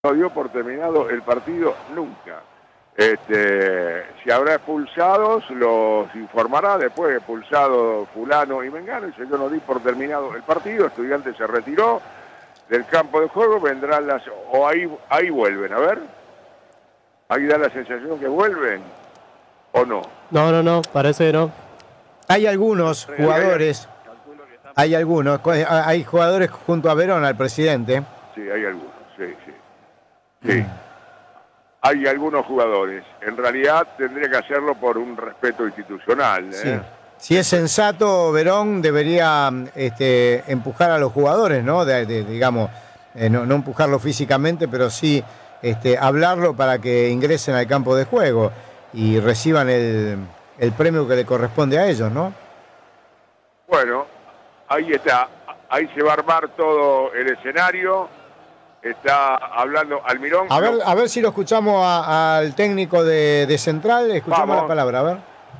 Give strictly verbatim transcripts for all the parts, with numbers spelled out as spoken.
no dio por terminado el partido nunca. Este, si habrá expulsados, los informará después, expulsado fulano y mengano, y si yo no di por terminado el partido, Estudiantes se retiró del campo de juego, vendrán las... o ahí, ahí vuelven, a ver. Ahí da la sensación que vuelven, ¿o no? No, no, no, parece que no. Hay algunos jugadores, hay algunos, hay jugadores junto a Verón, al presidente. Sí, hay algunos, sí, sí. Sí. Hay algunos jugadores. En realidad tendría que hacerlo por un respeto institucional. ¿eh? Sí. Si es sensato, Verón debería este, empujar a los jugadores, ¿no? De, de, digamos, eh, no, no empujarlo físicamente, pero sí este, hablarlo para que ingresen al campo de juego y reciban el, el premio que le corresponde a ellos, ¿no? Bueno, ahí está. Ahí se va a armar todo el escenario. Está hablando Almirón. A ver, a ver si lo escuchamos a, al técnico de, de Central. Escuchamos Vamos. la palabra, a ver.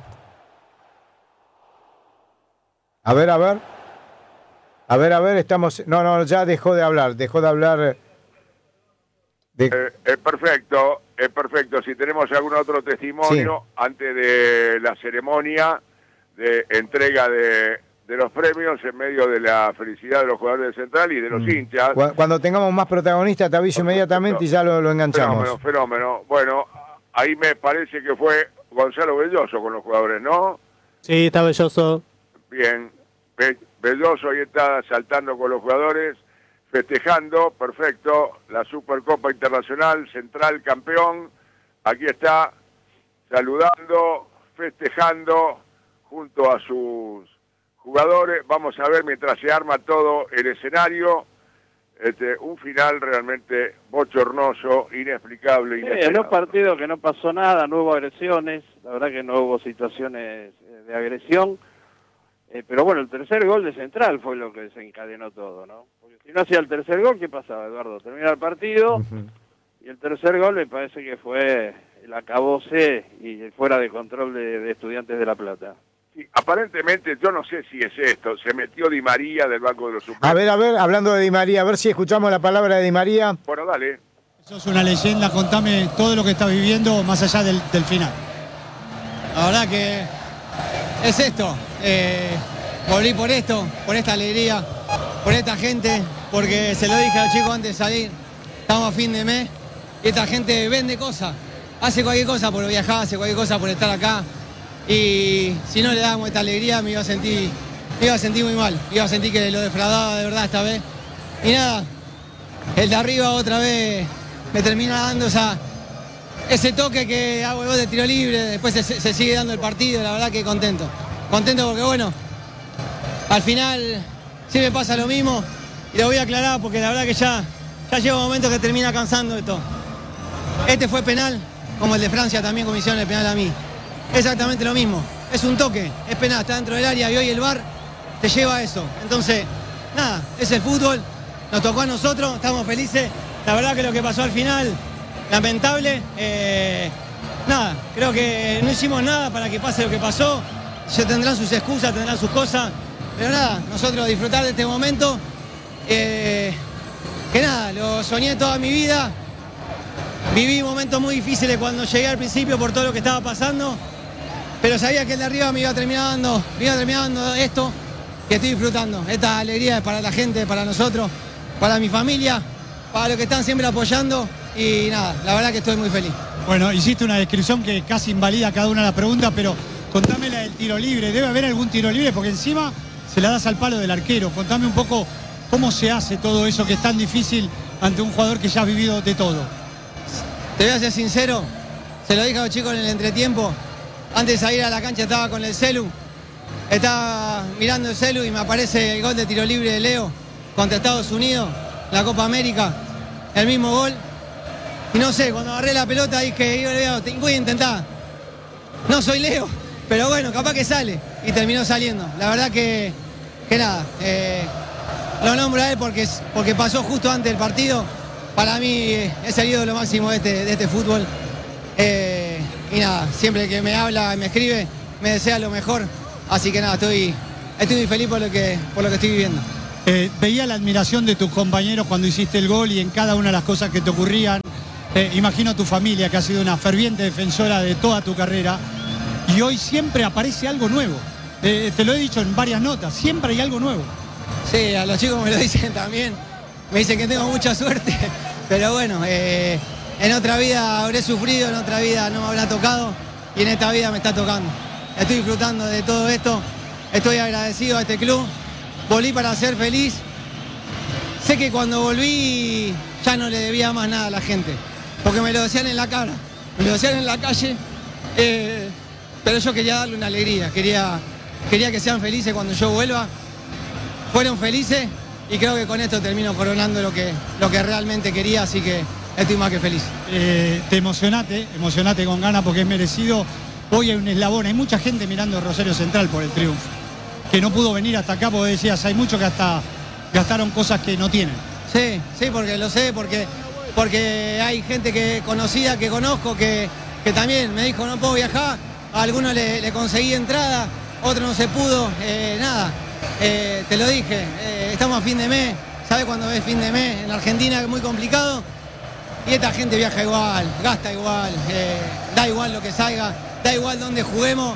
A ver, a ver. A ver, a ver, estamos... No, no, ya dejó de hablar, dejó de hablar... De... Eh, es perfecto, es perfecto. Si tenemos algún otro testimonio sí. antes de la ceremonia de entrega de... de los premios en medio de la felicidad de los jugadores de Central y de los mm. hinchas. Cuando tengamos más protagonistas te aviso inmediatamente y ya lo, lo enganchamos. Fenómeno, fenómeno. Bueno, ahí me parece que fue Gonzalo Belloso con los jugadores, ¿no? Sí, está Belloso. Bien, Be Belloso ahí está saltando con los jugadores, festejando, perfecto, la Supercopa Internacional, Central campeón. Aquí está saludando, festejando junto a sus jugadores. Vamos a ver mientras se arma todo el escenario, este, un final realmente bochornoso, inexplicable. Sí, en un partido que no pasó nada, no hubo agresiones, la verdad que no hubo situaciones de agresión, eh, pero bueno, el tercer gol de Central fue lo que desencadenó todo, ¿no? Porque si no hacía el tercer gol, ¿qué pasaba, Eduardo? Termina el partido uh-huh. y el tercer gol me parece que fue el acabose y fuera de control de, de Estudiantes de La Plata. Sí, aparentemente, yo no sé si es esto, se metió Di María del banco de los suplentes. A ver, a ver, hablando de Di María, a ver si escuchamos la palabra de Di María. Bueno, dale. Sos una leyenda, contame todo lo que estás viviendo más allá del, del final. La verdad que es esto, eh, volví por esto, por esta alegría, por esta gente, porque se lo dije a los chicos antes de salir, estamos a fin de mes, y esta gente vende cosas, hace cualquier cosa por viajar, hace cualquier cosa por estar acá. Y si no le dábamos esta alegría me iba a sentir me iba a sentir muy mal, iba a sentir que lo defraudaba de verdad esta vez. Y nada, el de arriba otra vez me termina dando esa, ese toque que hago el gol de tiro libre, después se, se sigue dando el partido, la verdad que contento. Contento porque bueno, al final sí me pasa lo mismo y lo voy a aclarar porque la verdad que ya, ya llega un momento que termina cansando esto. Este fue penal, como el de Francia también como hicieron el penal a mí. Exactamente lo mismo, es un toque, es penal, está dentro del área y hoy el V A R te lleva a eso. Entonces, nada, es el fútbol, nos tocó a nosotros, estamos felices. La verdad que lo que pasó al final, lamentable. Eh, nada, creo que no hicimos nada para que pase lo que pasó. Ya tendrán sus excusas, tendrán sus cosas, pero nada, nosotros disfrutar de este momento. Eh, que nada, lo soñé toda mi vida. Viví momentos muy difíciles cuando llegué al principio por todo lo que estaba pasando. Pero sabía que el de arriba me iba a terminar dando, me iba a terminar dando esto que estoy disfrutando. Esta alegría es para la gente, para nosotros, para mi familia, para los que están siempre apoyando. Y nada, la verdad que estoy muy feliz. Bueno, hiciste una descripción que casi invalida cada una de las preguntas, pero contame la del tiro libre. ¿Debe haber algún tiro libre? Porque encima se la das al palo del arquero. Contame un poco cómo se hace todo eso que es tan difícil ante un jugador que ya ha vivido de todo. Te voy a ser sincero, se lo dije a los chicos en el entretiempo. Antes de salir a la cancha estaba con el celu, estaba mirando el celu y me aparece el gol de tiro libre de Leo contra Estados Unidos, la Copa América, el mismo gol. Y no sé, cuando agarré la pelota dije, yo voy a intentar. No soy Leo, pero bueno, capaz que sale. Y terminó saliendo. La verdad que, que nada, eh, lo nombro a él porque, porque pasó justo antes del partido. Para mí es el ídolo máximo de este, de este fútbol. Eh, y nada, siempre que me habla, me escribe, me desea lo mejor. Así que nada, estoy, estoy muy feliz por lo que, por lo que estoy viviendo. Eh, veía la admiración de tus compañeros cuando hiciste el gol y en cada una de las cosas que te ocurrían. Eh, imagino a tu familia, que ha sido una ferviente defensora de toda tu carrera, y hoy siempre aparece algo nuevo. Eh, te lo he dicho en varias notas, siempre hay algo nuevo. Sí, a los chicos me lo dicen también. Me dicen que tengo mucha suerte, pero bueno, eh, en otra vida habré sufrido, en otra vida no me habrá tocado, y en esta vida me está tocando. Estoy disfrutando de todo esto, estoy agradecido a este club. Volví para ser feliz. Sé que cuando volví ya no le debía más nada a la gente, porque me lo decían en la cara, me lo decían en la calle, eh, pero yo quería darle una alegría, quería, quería que sean felices cuando yo vuelva. Fueron felices y creo que con esto termino coronando lo que, lo que realmente quería, así que estoy más que feliz. Eh, te emocionate, emocionate con ganas porque es merecido. Hoy hay un eslabón, hay mucha gente mirando Rosario Central por el triunfo, que no pudo venir hasta acá porque decías, hay muchos que hasta gastaron cosas que no tienen. Sí, sí, porque lo sé, porque, porque hay gente que conocida, que conozco, que, que también me dijo no puedo viajar, a algunos le, le conseguí entrada, otro no se pudo, eh, nada, eh, te lo dije, eh, estamos a fin de mes, ¿sabes cuándo es fin de mes? En Argentina es muy complicado, y esta gente viaja igual, gasta igual, eh, da igual lo que salga, da igual dónde juguemos.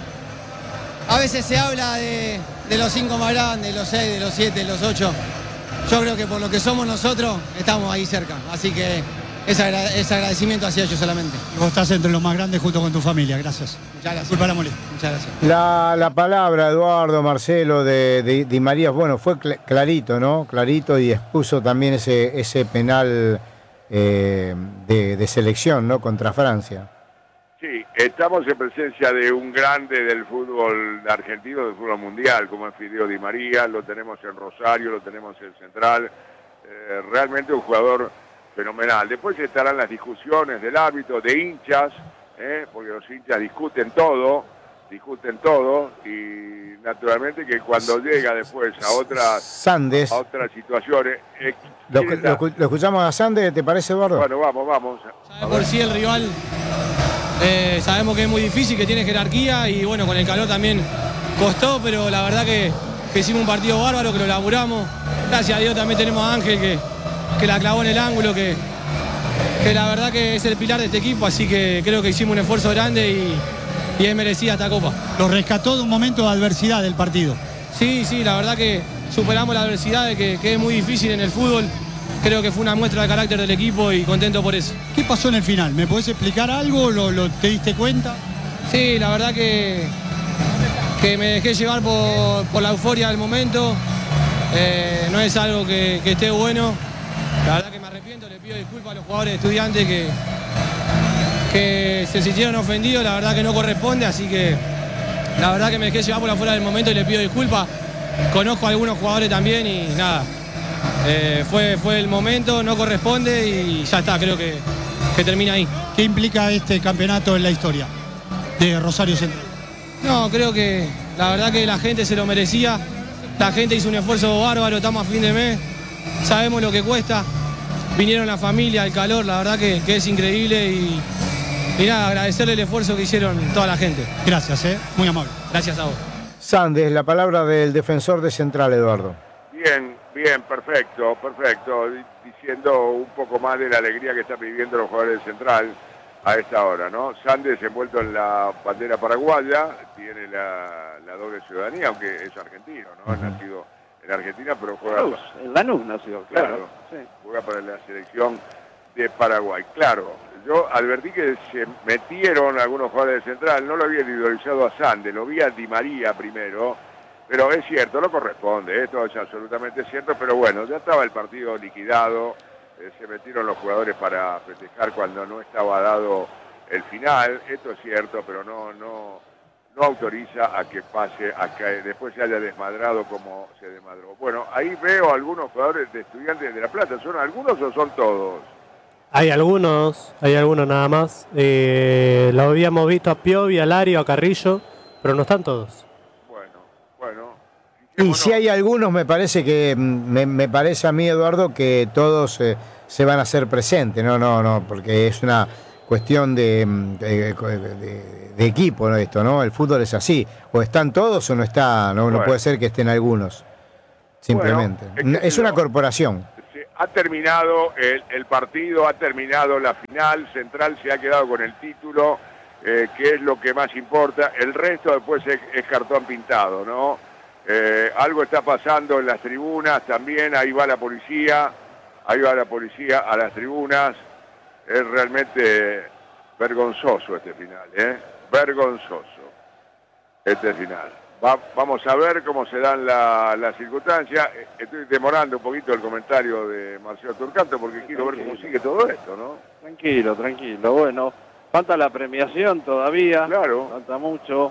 A veces se habla de, de los cinco más grandes, de los seis, de los siete, de los ocho. Yo creo que por lo que somos nosotros, estamos ahí cerca. Así que ese, agra ese agradecimiento hacia ellos solamente. Y vos estás entre los más grandes junto con tu familia. Gracias. Muchas gracias. Disculpa la molestia. Muchas gracias. La, la palabra, Eduardo, Marcelo, de, de, de María, bueno, fue cl clarito, ¿no? Clarito, y expuso también ese, ese penal eh, de, de selección, ¿no? Contra Francia. Sí, estamos en presencia de un grande del fútbol argentino, del fútbol mundial, como es Fideo Di María, lo tenemos en Rosario, lo tenemos en Central, eh, realmente un jugador fenomenal. Después estarán las discusiones del árbitro, de hinchas, eh, porque los hinchas discuten todo, discuten todo, y naturalmente que cuando llega después a otras, Sandes. a otras situaciones... Eh, Lo, lo, lo escuchamos a Sandes, ¿te parece, Eduardo? Bueno, vamos, vamos. Sabe por sí el rival, eh, sabemos que es muy difícil, que tiene jerarquía y bueno, con el calor también costó, pero la verdad que, que hicimos un partido bárbaro, que lo laburamos. Gracias a Dios también tenemos a Ángel que, que la clavó en el ángulo, que, que la verdad que es el pilar de este equipo, así que creo que hicimos un esfuerzo grande y, y es merecida esta copa. Lo rescató de un momento de adversidad del partido. Sí, sí, la verdad que superamos la adversidad, de que, que es muy difícil en el fútbol. Creo que fue una muestra de carácter del equipo y contento por eso. ¿Qué pasó en el final? ¿Me podés explicar algo? ¿Lo, lo te diste cuenta? Sí, la verdad que, que me dejé llevar por, por la euforia del momento. Eh, no es algo que, que esté bueno. La verdad que me arrepiento, le pido disculpas a los jugadores de Estudiantes que, que se sintieron ofendidos. La verdad que no corresponde, así que la verdad que me dejé llevar por la euforia del momento y le pido disculpas. Conozco a algunos jugadores también y nada. Eh, fue, fue el momento, no corresponde y ya está, creo que, que termina ahí. ¿Qué implica este campeonato en la historia de Rosario Central? No, creo que la verdad que la gente se lo merecía, la gente hizo un esfuerzo bárbaro, estamos a fin de mes, sabemos lo que cuesta, vinieron la familia, el calor, la verdad que, que es increíble y, y nada, agradecerle el esfuerzo que hicieron toda la gente. Gracias, ¿eh? Muy amable. Gracias a vos. Sandes, la palabra del defensor de Central, Eduardo. Bien, bien, perfecto, perfecto. Diciendo un poco más de la alegría que están viviendo los jugadores de Central a esta hora, ¿no? Sandes envuelto en la bandera paraguaya, tiene la, la doble ciudadanía, aunque es argentino, ¿no? Uh-huh. Nacido en Argentina, pero juega... Lanús, en Lanús nació, claro. claro sí. Juega para la selección de Paraguay. Claro, yo advertí que se metieron algunos jugadores de Central, no lo había individualizado a Sandes, lo vi a Di María primero, pero es cierto, no corresponde, esto es absolutamente cierto, pero bueno, ya estaba el partido liquidado, eh, se metieron los jugadores para festejar cuando no estaba dado el final, esto es cierto, pero no no no autoriza a que pase, a que después se haya desmadrado como se desmadró. Bueno, ahí veo algunos jugadores de Estudiantes de La Plata, ¿son algunos o son todos? Hay algunos, hay algunos nada más. Eh, lo habíamos visto a Piovi, a Lario, a Carrillo, pero no están todos. Y si hay algunos, me parece que, me, me parece a mí, Eduardo, que todos eh, se van a hacer presentes, no, no, no, porque es una cuestión de, de, de, de equipo, ¿no? Esto, ¿no? El fútbol es así, o están todos o no está, no, bueno. No puede ser que estén algunos. simplemente. Bueno, es, que es una lo, corporación. Se, ha terminado el, el partido, ha terminado la final, Central se ha quedado con el título, eh, que es lo que más importa. El resto después es, es cartón pintado, ¿no? Eh, algo está pasando en las tribunas también, ahí va la policía, ahí va la policía a las tribunas. Es realmente vergonzoso este final, ¿eh? Vergonzoso este final. Va, vamos a ver cómo se dan las la circunstancias. Estoy demorando un poquito el comentario de Marcelo Turcato porque quiero ver cómo sigue todo esto, ¿no? Tranquilo, tranquilo. Bueno, falta la premiación todavía. Claro. Falta mucho.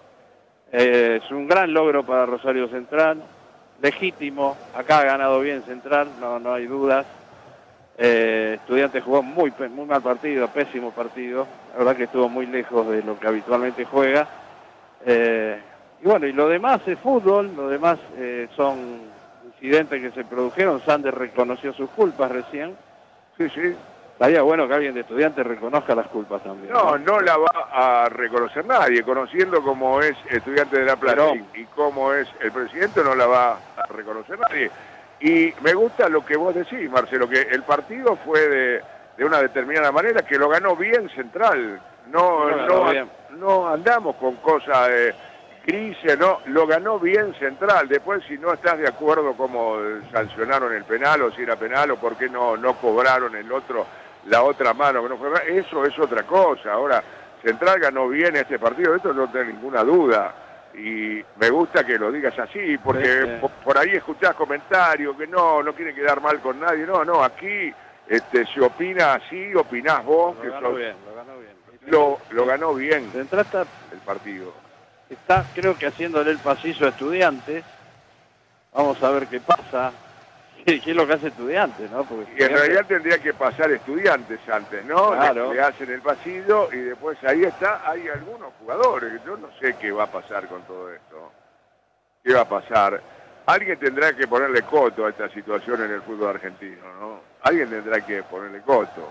Eh, es un gran logro para Rosario Central. Legítimo. Acá ha ganado bien Central, no, no hay dudas. Eh, Estudiantes jugó muy, muy mal partido, pésimo partido. La verdad que estuvo muy lejos de lo que habitualmente juega. Eh, y bueno, y lo demás es fútbol, lo demás eh, son incidentes que se produjeron. Sander reconoció sus culpas recién. Sí, sí. Estaría bueno que alguien de Estudiantes reconozca las culpas también. No, no la va a reconocer nadie. Conociendo cómo es Estudiante de La Plata Pero, y, y cómo es el presidente, no la va a reconocer nadie. Y me gusta lo que vos decís, Marcelo, que el partido fue de, de una determinada manera, que lo ganó bien Central. No, Lo ganó no, bien. no andamos con cosas eh, grises, no, lo ganó bien Central. Después, si no estás de acuerdo cómo sancionaron el penal, o si era penal, o por qué no, no cobraron el otro, la otra mano, que no fue, eso es otra cosa. Ahora, Central ganó bien este partido, esto no tengo ninguna duda. Y me gusta que lo digas así, porque sí, sí. Por, por ahí escuchás comentarios que no, no quiere quedar mal con nadie. No, no, aquí este, se opina así, opinás vos. Lo que ganó sos, bien, lo ganó bien. Lo, lo ganó bien Central está, el partido. está, creo que haciéndole el pasillo a Estudiantes. Vamos a ver qué pasa. ¿Qué, qué es lo que hace Estudiantes, no? Porque Y en Estudiantes- realidad tendría que pasar Estudiantes antes, ¿no? Claro. Le, le hacen el pasillo y después ahí está, hay algunos jugadores. Yo no sé qué va a pasar con todo esto. ¿Qué va a pasar? Alguien tendrá que ponerle coto a esta situación en el fútbol argentino, ¿no? Alguien tendrá que ponerle coto.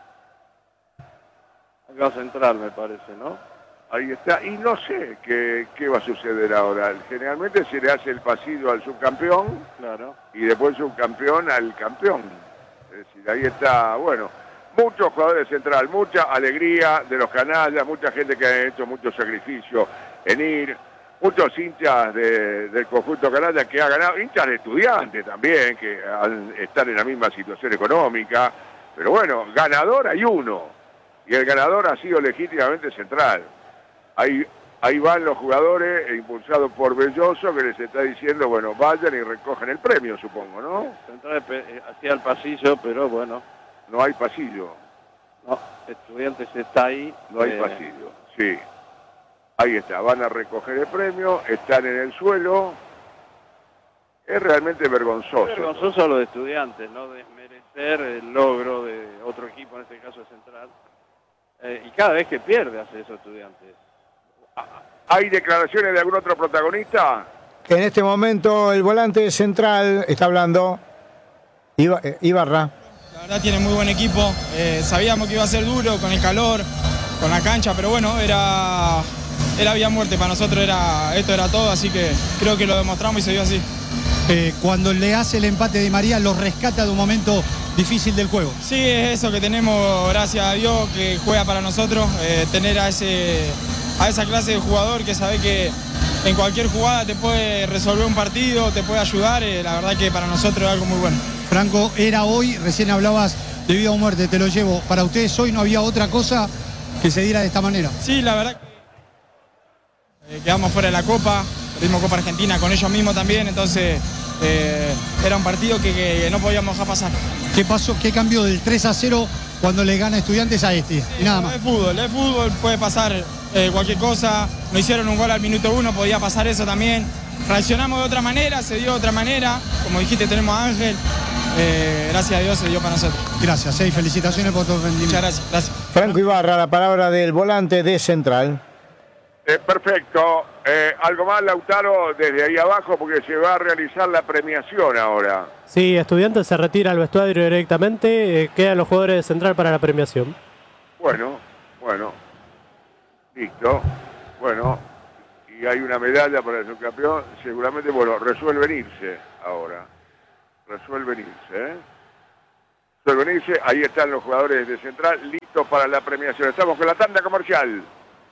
Acá Central, me parece, ¿no? Ahí está. Y no sé qué, qué va a suceder ahora. Generalmente se le hace el pasillo al subcampeón Claro. y después subcampeón al campeón. Es decir, ahí está, bueno, muchos jugadores de Central, mucha alegría de los canallas, mucha gente que ha hecho mucho sacrificio en ir, muchos hinchas de, del conjunto canalla que ha ganado, hinchas de Estudiantes también, que al estar en la misma situación económica, pero bueno, ganador hay uno, y el ganador ha sido legítimamente Central. Ahí, ahí van los jugadores, impulsados por Belloso, que les está diciendo, bueno, vayan y recogen el premio, supongo, ¿no? Central eh, hacía el pasillo, pero bueno, No hay pasillo, no, Estudiantes está ahí. no hay eh, pasillo, sí. Ahí está, van a recoger el premio, están en el suelo. Es realmente vergonzoso. Es vergonzoso lo de Estudiantes, no desmerecer el logro de otro equipo, en este caso Central. Eh, y cada vez que pierde hace eso Estudiantes. ¿Hay declaraciones de algún otro protagonista? En este momento el volante central está hablando Iba- eh, Ibarra. La verdad tiene muy buen equipo, eh, sabíamos que iba a ser duro con el calor, con la cancha, pero bueno, era, era vida o muerte, para nosotros era, esto era todo, así que creo que lo demostramos y se dio así. Eh, cuando le hace el empate Di María, lo rescata de un momento difícil del juego. Sí, es eso que tenemos, gracias a Dios, que juega para nosotros, eh, tener a, ese, a esa clase de jugador que sabe que en cualquier jugada te puede resolver un partido, te puede ayudar, eh, la verdad que para nosotros es algo muy bueno. Franco, era hoy, recién hablabas de vida o muerte, te lo llevo. Para ustedes hoy no había otra cosa que se diera de esta manera. Sí, la verdad que eh, quedamos fuera de la Copa, perdimos Copa Argentina con ellos mismos también, entonces eh, era un partido que, que no podíamos dejar pasar. ¿Qué pasó? ¿Qué cambió del tres a cero cuando le gana Estudiantes a este? Y nada más. Es fútbol, es fútbol, puede pasar eh, cualquier cosa. Nos hicieron un gol al minuto uno, podía pasar eso también. Reaccionamos de otra manera, se dio de otra manera. Como dijiste, tenemos a Ángel. Eh, gracias a Dios se dio para nosotros. Gracias, eh, felicitaciones por tu rendimiento. Muchas gracias, gracias. Franco Ibarra, la palabra del volante de Central. Eh, perfecto. Eh, ¿Algo más, Lautaro, desde ahí abajo? Porque se va a realizar la premiación ahora. Sí, Estudiantes se retira al vestuario directamente, eh, quedan los jugadores de Central para la premiación. Bueno, bueno. Listo. Bueno. y hay una medalla para el subcampeón, seguramente, bueno, resuelven irse ahora. Resuelven irse, ¿eh? Resuelven irse, ahí están los jugadores de Central, listos para la premiación. Estamos con la tanda comercial.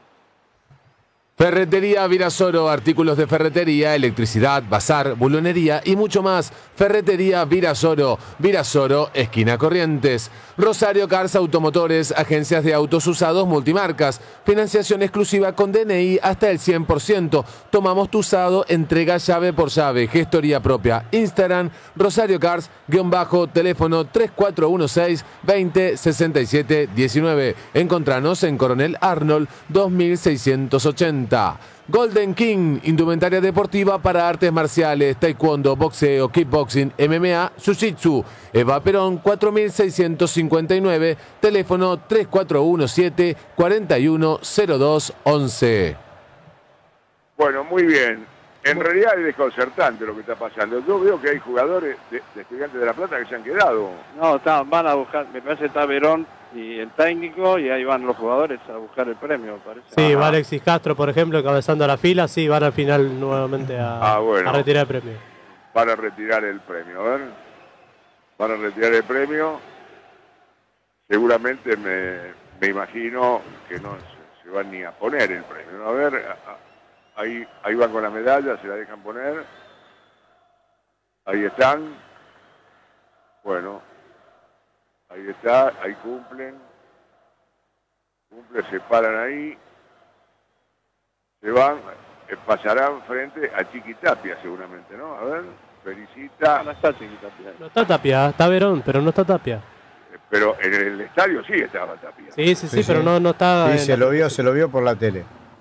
Ferretería Virasoro, artículos de ferretería, electricidad, bazar, bulonería y mucho más. Ferretería Virasoro, Virasoro, esquina Corrientes. Rosario Cars Automotores, agencias de autos usados multimarcas. Financiación exclusiva con D N I hasta el cien por ciento. Tomamos tu usado, entrega llave por llave, gestoría propia. Instagram, Rosario Cars, guión bajo, teléfono tres cuatro uno seis, veinte, sesenta y siete, diecinueve. Encontranos en Coronel Arnold, dos mil seiscientos ochenta. Golden King, indumentaria deportiva para artes marciales, taekwondo, boxeo, kickboxing, M M A, jiu-jitsu. Eva Perón, cuatro mil seiscientos cincuenta y nueve, teléfono tres cuatro uno siete, cuatro uno cero dos once. Bueno, muy bien. En realidad es desconcertante lo que está pasando. Yo veo que hay jugadores de, de Estudiantes de La Plata que se han quedado. No, está, van a buscar, me parece que está Verón y el técnico, y ahí van los jugadores a buscar el premio, me parece. Sí, Ajá. va Alexis Castro, por ejemplo, encabezando la fila, sí, van al final nuevamente a, Ah, bueno. a retirar el premio. Para retirar el premio, a ver. Para retirar el premio. Seguramente me, me imagino que no se, se van ni a poner el premio, ¿no? A ver, a, a, ahí, ahí van con la medalla, se la dejan poner. Ahí están. Bueno. Ahí está, ahí cumplen. Cumplen, se paran ahí. Se van, eh, pasarán frente a Chiquitapia seguramente, ¿no? A ver, felicita. No, no está Chiquitapia. No está Tapia, está Verón, pero no está Tapia. Pero en el estadio sí estaba Tapia. Sí, sí, sí, Sí, pero sí. no, no está... Sí, en se la- lo vio, se lo vio por la tele.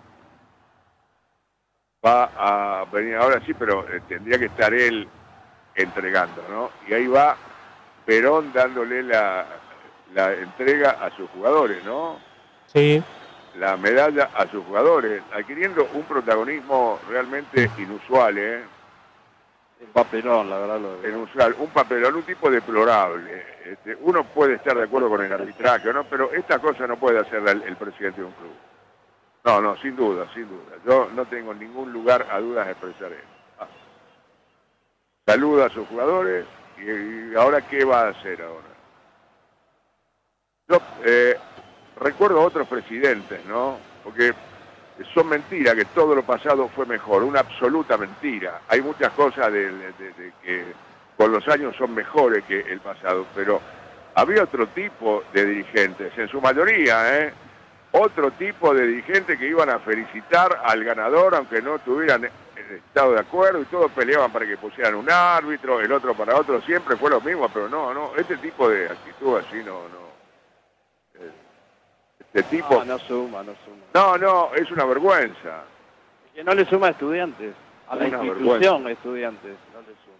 Va a venir ahora sí, pero eh, tendría que estar él entregando, ¿no? Y ahí va Perón dándole la, la entrega a sus jugadores, ¿no? Sí, La medalla a sus jugadores, adquiriendo un protagonismo realmente inusual, ¿eh? El papelón, la verdad. Lo de... Inusual, un papelón, un tipo deplorable. Este, uno puede estar de acuerdo con el arbitraje, ¿no? Pero esta cosa no puede hacerla el, el presidente de un club. No, no, sin duda, sin duda. Yo no tengo ningún lugar a dudas de expresar eso. Ah. Saluda a sus jugadores y, y ahora ¿qué va a hacer ahora? Yo eh, recuerdo a otros presidentes, ¿no? Porque son mentiras que todo lo pasado fue mejor, una absoluta mentira. Hay muchas cosas de, de, de, de que con los años son mejores que el pasado, pero había otro tipo de dirigentes, en su mayoría, ¿eh? Otro tipo de dirigentes que iban a felicitar al ganador, aunque no tuvieran estado de acuerdo, y todos peleaban para que pusieran un árbitro, el otro para otro, siempre fue lo mismo, pero no, no, este tipo de actitud así no, no. Este tipo... No, no suma, no suma. No, no, es una vergüenza. Que no le suma a estudiantes, a la Una institución vergüenza. estudiantes, no le suma.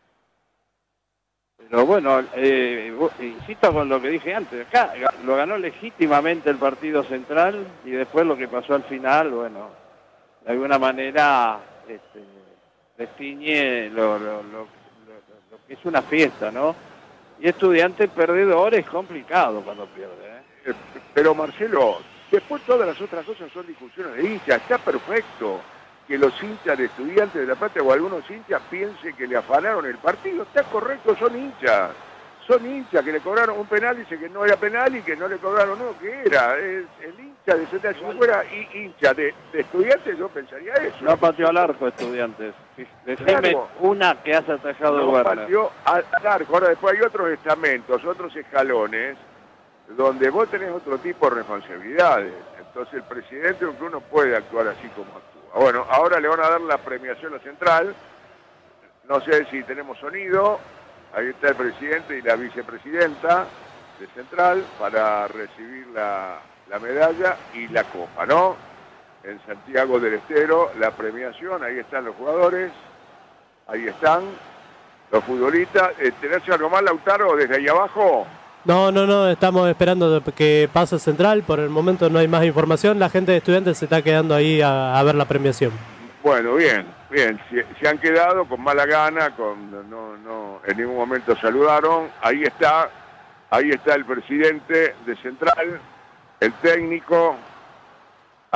Pero bueno, eh, insisto con lo que dije antes, acá lo ganó legítimamente el Partido Central y después lo que pasó al final, bueno, de alguna manera este, destiñe lo, lo, lo, lo, lo que es una fiesta, ¿no? Y estudiante perdedor es complicado cuando pierde, ¿eh? Eh, Pero Marcelo, después todas las otras cosas son discusiones de hinchas, está perfecto que los hinchas de Estudiantes de La Plata o algunos hinchas piensen que le afanaron el partido, está correcto, son hinchas, son hinchas que le cobraron un penal, dice que no era penal y que no le cobraron, no, que era, es el hincha de Central, si fuera hincha de, de Estudiantes yo pensaría eso. No pateó al arco Estudiantes. Decime Claro. una que has atajado No Werner. pateó al al arco, ahora después hay otros estamentos, otros escalones, donde vos tenés otro tipo de responsabilidades. Entonces el presidente de un club no puede actuar así como actúa. Bueno, ahora le van a dar la premiación a Central. No sé si tenemos sonido. Ahí está el presidente y la vicepresidenta de Central para recibir la, la medalla y la copa, ¿no? En Santiago del Estero, la premiación. Ahí están los jugadores. Ahí están los futbolistas. Eh, ¿Tenés algo más, Lautaro, desde ahí abajo? no, no, no, estamos esperando que pase Central, por el momento no hay más información, la gente de Estudiantes se está quedando ahí a, a ver la premiación. Bueno, bien, bien, se, se han quedado con mala gana, con no, no, en ningún momento saludaron. Ahí está, ahí está el presidente de Central, el técnico,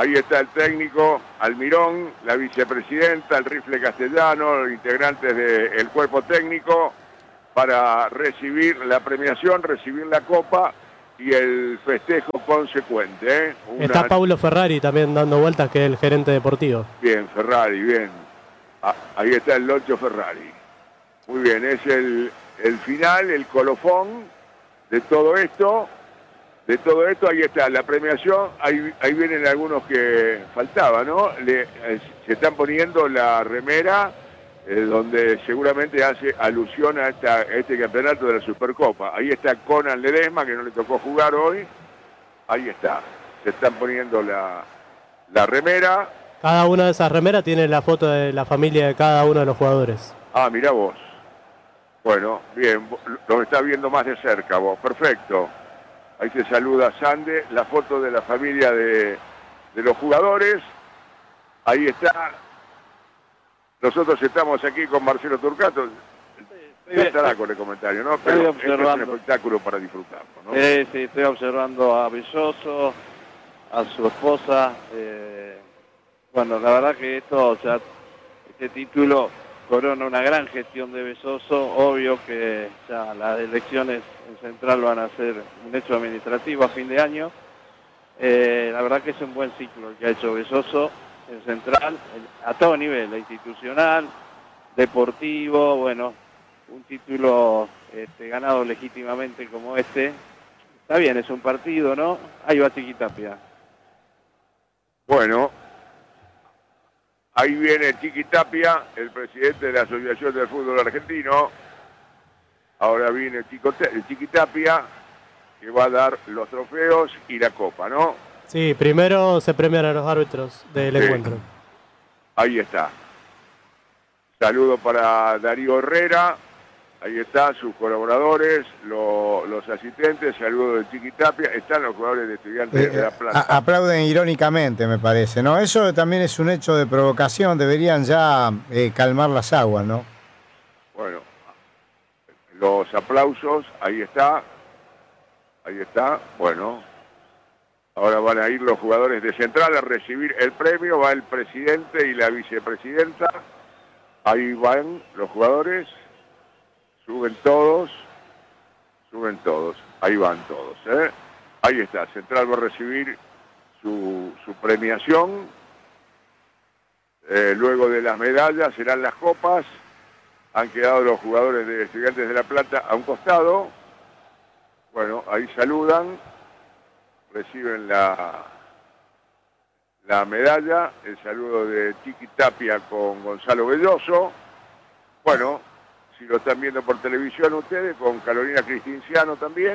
Ahí está el técnico Almirón, la vicepresidenta, el Rifle Castellano, los integrantes del cuerpo técnico para recibir la premiación, recibir la copa y el festejo consecuente. ¿eh? Una... Está Paulo Ferrari también dando vueltas, que es el gerente deportivo. Bien, Ferrari, bien. Ah, ahí está el Locho Ferrari. Muy bien, es el, el final, el colofón de todo esto. De todo esto, ahí está la premiación, ahí, ahí vienen algunos que faltaban, ¿no? Le, eh, se están poniendo la remera, eh, donde seguramente hace alusión a, esta, a este campeonato de la Supercopa. Ahí está Conan Ledesma, que no le tocó jugar hoy. Ahí está, se están poniendo la, la remera. Cada una de esas remeras tiene la foto de la familia de cada uno de los jugadores. Ah, mirá vos. Bueno, bien, lo estás viendo más de cerca vos, perfecto. Ahí se saluda Sande, la foto de la familia de, de los jugadores. Ahí está. Nosotros estamos aquí con Marcelo Turcato. Ya estará con el comentario, ¿no? Pero esto es un espectáculo para disfrutarlo, ¿no? Sí, sí, estoy observando a Belloso, a su esposa. Eh, bueno, la verdad que esto, o sea, este título corona una gran gestión de Belloso. Obvio que ya las elecciones en Central van a ser un hecho administrativo a fin de año. Eh, la verdad que es un buen ciclo el que ha hecho Belloso en Central, a todo nivel, institucional, deportivo, bueno, un título este, ganado legítimamente como este. Está bien, es un partido, ¿no? Ahí va Chiquitapia. Bueno, ahí viene Chiquitapia, el presidente de la Asociación del Fútbol Argentino. Ahora viene el, Chico, el Chiquitapia, que va a dar los trofeos y la copa, ¿no? Sí, primero se premian a los árbitros del sí. encuentro. Ahí está. Saludo para Darío Herrera. Ahí está, sus colaboradores, lo, los asistentes, saludo de Chiquitapia. Están los jugadores de Estudiantes eh, de La Plata. A, aplauden irónicamente, me parece, ¿no? Eso también es un hecho de provocación. Deberían ya eh, calmar las aguas, ¿no? Bueno, los aplausos, ahí está. Ahí está, bueno. Ahora van a ir los jugadores de Central a recibir el premio. Va el presidente y la vicepresidenta. Ahí van los jugadores. Suben todos. Suben todos. Ahí van todos. ¿eh? Ahí está. Central va a recibir su, su premiación. Eh, luego de las medallas serán las copas. Han quedado los jugadores de Estudiantes de La Plata a un costado. Bueno, ahí saludan. Reciben la, la medalla, el saludo de Chiquitapia con Gonzalo Belloso. Bueno, si lo están viendo por televisión ustedes, con Carolina Cristinciano también.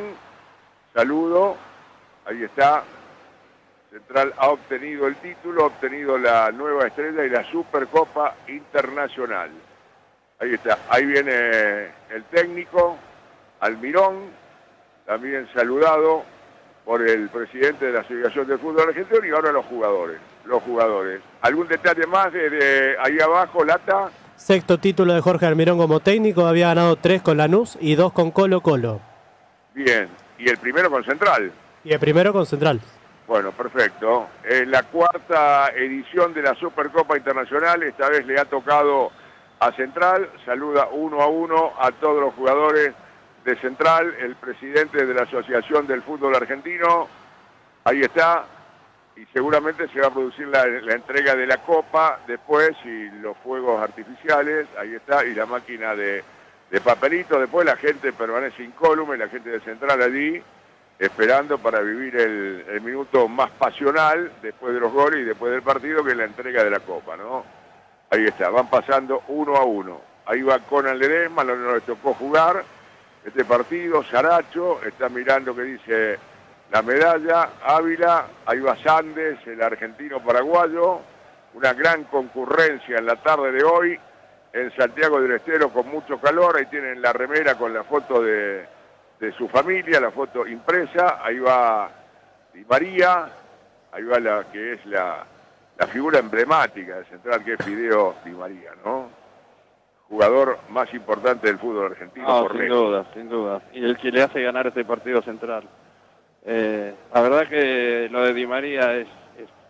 Saludo, ahí está. Central ha obtenido el título, ha obtenido la nueva estrella y la Supercopa Internacional. Ahí está, ahí viene el técnico, Almirón, también saludado por el presidente de la Asociación de Fútbol Argentino, y ahora los jugadores. Los jugadores. ¿Algún detalle más desde ahí abajo, Lata? Sexto título de Jorge Almirón como técnico, había ganado tres con Lanús y dos con Colo Colo. Bien, y el primero con Central. Y el primero con Central. Bueno, perfecto. En la cuarta edición de la Supercopa Internacional, esta vez le ha tocado a Central. Saluda uno a uno a todos los jugadores de Central, el presidente de la Asociación del Fútbol Argentino. Ahí está, y seguramente se va a producir la, la entrega de la copa después, y los fuegos artificiales, ahí está, y la máquina de, de papelito. Después la gente permanece incólume, la gente de Central allí, esperando para vivir el, el minuto más pasional, después de los goles y después del partido, que es la entrega de la copa, ¿no? Ahí está, van pasando uno a uno. Ahí va Conan Ledesma, no, no les tocó jugar este partido. Saracho está mirando que dice la medalla. Ávila, ahí va Sandes, el argentino paraguayo. Una gran concurrencia en la tarde de hoy en Santiago del Estero, con mucho calor. Ahí tienen la remera con la foto de, de su familia, la foto impresa. Ahí va Di María, ahí va la que es la, la figura emblemática de Central, que es Fideo Di María, ¿no? Jugador más importante del fútbol argentino. No, por sin lejos. duda, sin duda. Y el que le hace ganar este partido Central. Eh, la verdad que lo de Di María es, es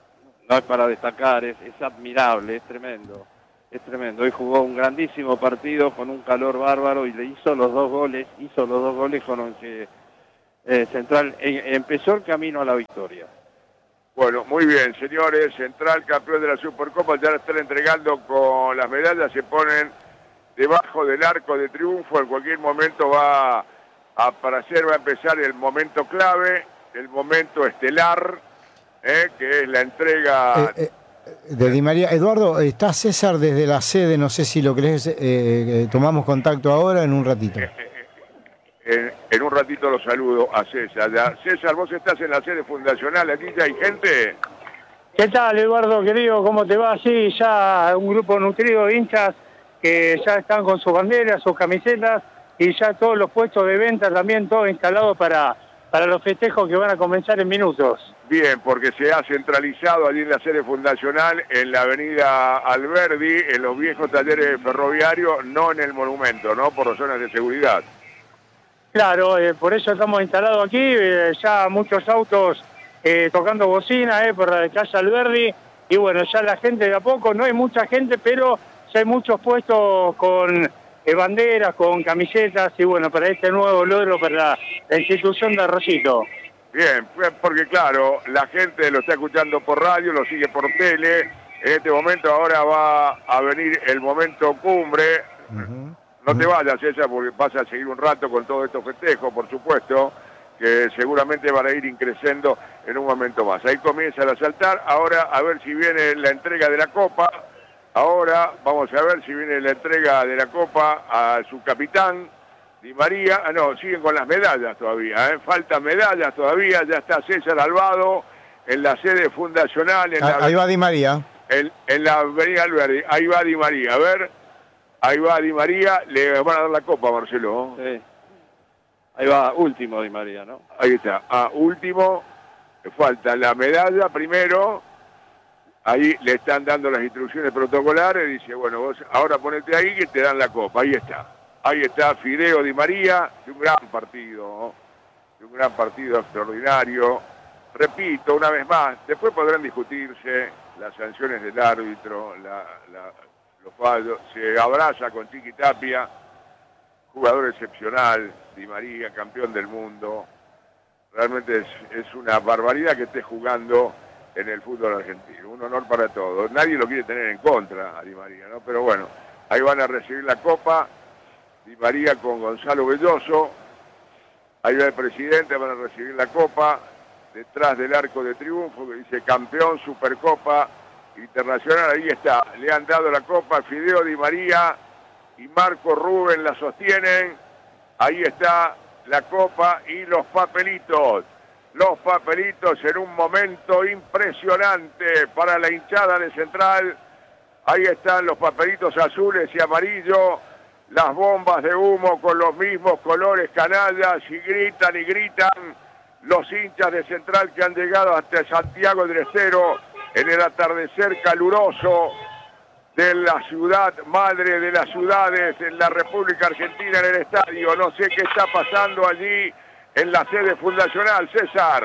no es para destacar, es, es admirable, es tremendo, es tremendo. Hoy jugó un grandísimo partido con un calor bárbaro y le hizo los dos goles, hizo los dos goles con los que eh, Central eh, empezó el camino a la victoria. Bueno, muy bien, señores. Central, campeón de la Supercopa, ya la están entregando con las medallas, se ponen debajo del arco de triunfo. En cualquier momento va a aparecer, va a empezar el momento clave, el momento estelar, eh, que es la entrega... Eh, eh, de Di María. Eduardo, está César desde la sede, no sé si lo querés, eh, eh, tomamos contacto ahora en un ratito. Eh, eh, En, en un ratito lo saludo a César. Ya. César, vos estás en la sede fundacional, aquí ya hay gente. ¿Qué tal, Eduardo, querido? ¿Cómo te va? Sí, ya un grupo nutrido de hinchas que ya están con sus banderas, sus camisetas y ya todos los puestos de venta también, todo instalado para, para los festejos que van a comenzar en minutos. Bien, porque se ha centralizado allí en la sede fundacional, en la avenida Alberdi, en los viejos talleres ferroviarios, no en el monumento, ¿no? Por razones de seguridad. Claro, eh, por eso estamos instalados aquí, eh, ya muchos autos eh, tocando bocina eh, por la calle Alberdi, y bueno, ya la gente de a poco, no hay mucha gente, pero ya hay muchos puestos con eh, banderas, con camisetas, y bueno, para este nuevo logro para la, la institución de Arroyito. Bien, porque claro, la gente lo está escuchando por radio, lo sigue por tele, en este momento ahora va a venir el momento cumbre. Uh-huh. No te vayas, César, porque vas a seguir un rato con todos estos festejos, por supuesto, que seguramente van a ir increciendo en un momento más. Ahí comienzan a saltar, ahora a ver si viene la entrega de la Copa, ahora vamos a ver si viene la entrega de la Copa a su capitán, Di María. Ah, no, siguen con las medallas todavía, ¿eh? Faltan medallas todavía, ya está César Albado en la sede fundacional. En ah, la, ahí va Di María. En, en la avenida Alberdi, ahí va Di María, a ver... Ahí va Di María, le van a dar la copa, Marcelo. Sí. Ahí va, último Di María, ¿no? Ahí está, a último, falta la medalla primero, ahí le están dando las instrucciones protocolares, dice, bueno, vos ahora ponete ahí que te dan la copa, ahí está. Ahí está Fideo Di María, de un gran partido, ¿no? De un gran partido extraordinario. Repito, una vez más, después podrán discutirse las sanciones del árbitro, la... la fallos, se abraza con Chiqui Tapia, jugador excepcional, Di María, campeón del mundo. Realmente es, es una barbaridad que esté jugando en el fútbol argentino, un honor para todos. Nadie lo quiere tener en contra a Di María, ¿no? Pero bueno, ahí van a recibir la copa, Di María con Gonzalo Belloso, ahí va el presidente, van a recibir la copa, detrás del arco de triunfo que dice campeón, Supercopa Internacional, ahí está, le han dado la copa, Fideo Di María y Marco Rubén la sostienen, ahí está la copa y los papelitos, los papelitos en un momento impresionante para la hinchada de Central, ahí están los papelitos azules y amarillos, las bombas de humo con los mismos colores canallas y gritan y gritan los hinchas de Central que han llegado hasta Santiago del Estero en el atardecer caluroso de la ciudad madre de las ciudades, en la República Argentina, en el estadio. No sé qué está pasando allí en la sede fundacional, César.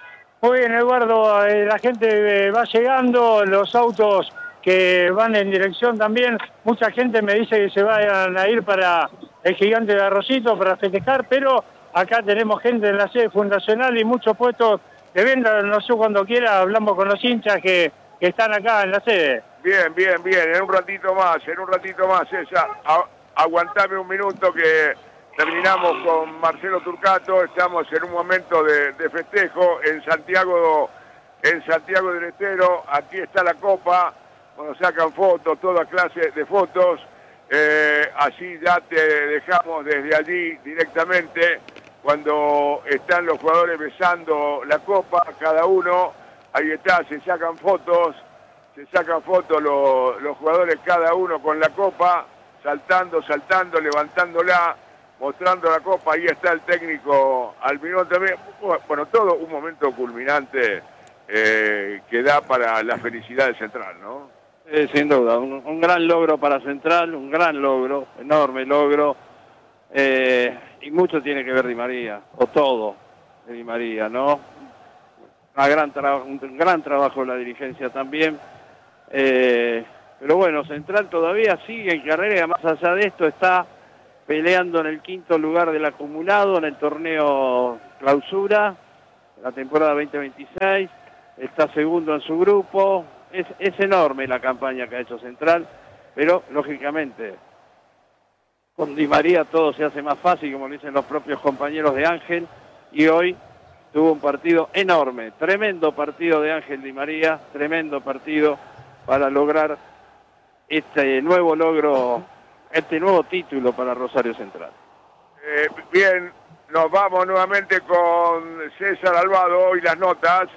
Muy bien, Eduardo, eh, la gente eh, va llegando, los autos que van en dirección también, mucha gente me dice que se vayan a ir para el Gigante de Arroyito para festejar, pero acá tenemos gente en la sede fundacional y muchos puestos de venta, no sé, cuando quiera hablamos con los hinchas que, que están acá en la sede. Bien, bien, bien, en un ratito más, en un ratito más, César, a, aguantame un minuto que terminamos con Marcelo Turcato, estamos en un momento de, de festejo en Santiago, en Santiago del Estero, aquí está la copa, cuando sacan fotos, toda clase de fotos, eh, así ya te dejamos desde allí directamente, cuando están los jugadores besando la copa, cada uno, ahí está, se sacan fotos, se sacan fotos los, los jugadores cada uno con la copa, saltando, saltando, levantándola, mostrando la copa, ahí está el técnico Almirón también, bueno, todo un momento culminante eh, que da para la felicidad de Central, ¿no? Eh, sin duda, un, un gran logro para Central, un gran logro, enorme logro, eh, y mucho tiene que ver Di María, o todo de Di María, ¿no? una gran tra- un gran trabajo de la dirigencia también. Eh, pero bueno, Central todavía sigue en carrera y más allá de esto está peleando en el quinto lugar del acumulado en el torneo clausura, la temporada veinte veintiséis, está segundo en su grupo. Es, es enorme la campaña que ha hecho Central, pero lógicamente con Di María todo se hace más fácil, como dicen los propios compañeros de Ángel, y hoy tuvo un partido enorme, tremendo partido de Ángel Di María, tremendo partido para lograr este nuevo logro, este nuevo título para Rosario Central. Eh, bien, nos vamos nuevamente con César Albado y las notas.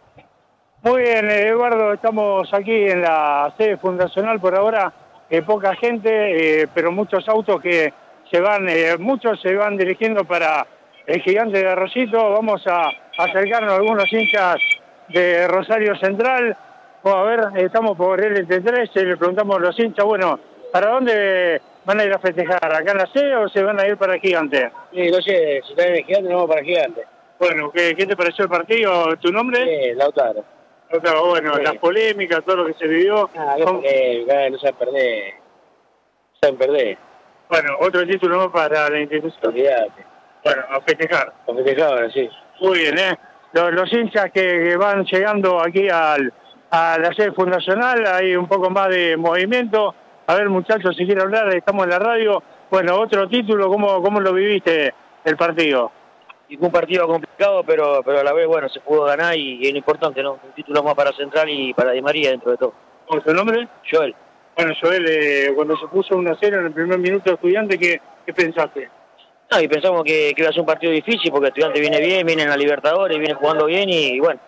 Muy bien, eh, Eduardo, estamos aquí en la sede fundacional por ahora, eh, poca gente, eh, pero muchos autos que se van, eh, muchos se van dirigiendo para el Gigante de Arroyito. Vamos a acercarnos a algunos hinchas de Rosario Central. Bueno, a ver, estamos por L T tres, y le preguntamos a los hinchas, bueno, ¿para dónde van a ir a festejar? ¿Acá en la sede o se van a ir para el Gigante? Sí, no sé, si están en el Gigante, no vamos para el Gigante. Bueno, ¿qué, qué te pareció el partido? ¿Tu nombre? Sí, Lautaro. Lautaro, bueno, Sí. las polémicas, todo lo que se vivió. Ah, qué ¿Cómo? polémica, no saben perder. No saben perder. Bueno, otro título más para la institución. Olvídate. Bueno, a festejar. Con festejadores, sí. Muy bien, ¿eh? Los, los hinchas que, que van llegando aquí al, a la sede fundacional, hay un poco más de movimiento. A ver, muchachos, si quieren hablar, estamos en la radio. Bueno, otro título, ¿cómo, cómo lo viviste el partido? Y fue un partido complicado, pero pero a la vez, bueno, se pudo ganar y, y es lo importante, ¿no? Un título más para Central y para Di María dentro de todo. ¿Cómo es tu nombre? Joel. Bueno, Joel, eh, cuando se puso uno a cero en el primer minuto de Estudiante, ¿qué, qué pensaste? No, y pensamos que, que iba a ser un partido difícil porque Estudiante viene bien, viene en la Libertadores, viene jugando bien y, y bueno.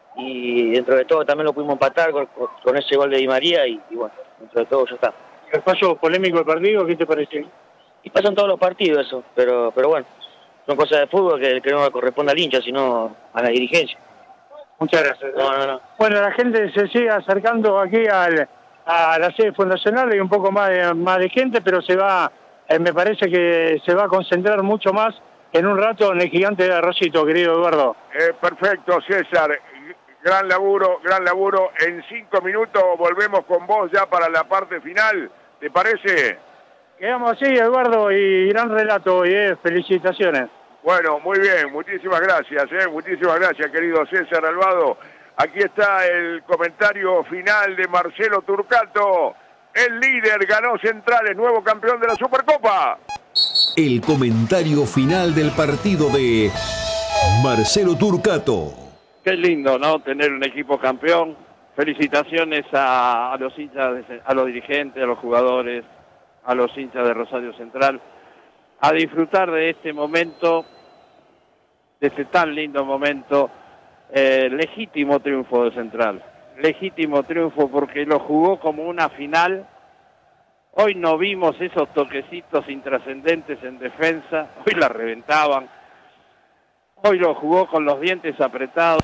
Y dentro de todo también lo pudimos empatar con, con, con ese gol de Di María y, y bueno, dentro de todo ya está. ¿El fallo polémico del partido, qué te pareció? Y pasan todos los partidos eso, pero pero bueno, son cosas de fútbol que, que no corresponde al hincha, sino a la dirigencia. Muchas gracias. No, no, no. Bueno, la gente se sigue acercando aquí al, a la sede fundacional, hay un poco más de, más de gente, pero se va, eh, me parece que se va a concentrar mucho más en un rato en el Gigante de Arroyito, querido Eduardo. Eh, perfecto, César. Gran laburo, gran laburo. En cinco minutos volvemos con vos ya para la parte final. ¿Te parece? Quedamos así, Eduardo, y gran relato hoy, eh. Felicitaciones. Bueno, muy bien, muchísimas gracias, eh. muchísimas gracias, querido César Albado. Aquí está el comentario final de Marcelo Turcato. El líder ganó Central, es nuevo campeón de la Supercopa. El comentario final del partido de Marcelo Turcato. Qué lindo, ¿no? Tener un equipo campeón. Felicitaciones a, a los hinchas, de, a los dirigentes, a los jugadores, a los hinchas de Rosario Central. A disfrutar de este momento, de este tan lindo momento. Eh, legítimo triunfo de Central. Legítimo triunfo porque lo jugó como una final. Hoy no vimos esos toquecitos intrascendentes en defensa. Hoy la reventaban. Hoy lo jugó con los dientes apretados.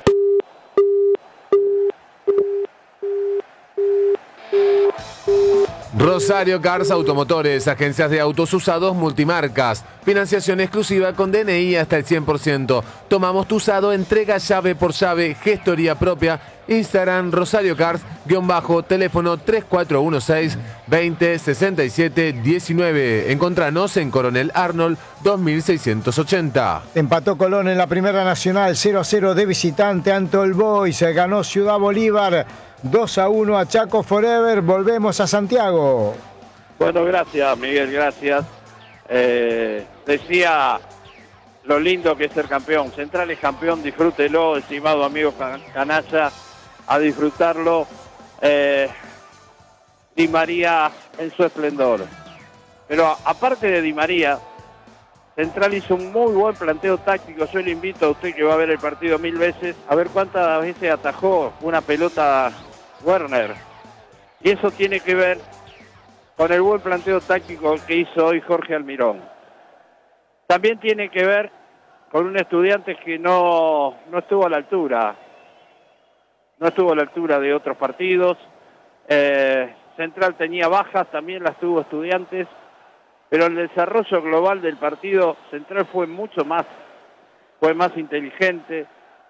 Rosario Cars Automotores, agencias de autos usados multimarcas, financiación exclusiva con D N I hasta el cien por ciento. Tomamos tu usado, entrega llave por llave, gestoría propia. Instagram Rosario Cars, guión bajo, teléfono tres cuatro uno seis, veinte, sesenta y siete, diecinueve. Encontranos en Coronel Arnold dos mil seiscientos ochenta. Empató Colón en la Primera Nacional cero a cero de visitante ante All Boys. Se ganó Ciudad Bolívar dos a uno a Chaco Forever. Volvemos a Santiago. Bueno, gracias Miguel, gracias. Eh, decía lo lindo que es ser campeón. Central es campeón, disfrútelo, estimado amigo canalla, a disfrutarlo. Eh, Di María en su esplendor. Pero aparte de Di María, Central hizo un muy buen planteo táctico. Yo le invito a usted que va a ver el partido mil veces, a ver cuántas veces atajó una pelota Werner. Y eso tiene que ver con el buen planteo táctico que hizo hoy Jorge Almirón. También tiene que ver con un Estudiante que no, no estuvo a la altura. No estuvo a la altura de otros partidos. Eh, Central tenía bajas, también las tuvo Estudiantes. Pero el desarrollo global del partido, Central fue mucho más. Fue más inteligente,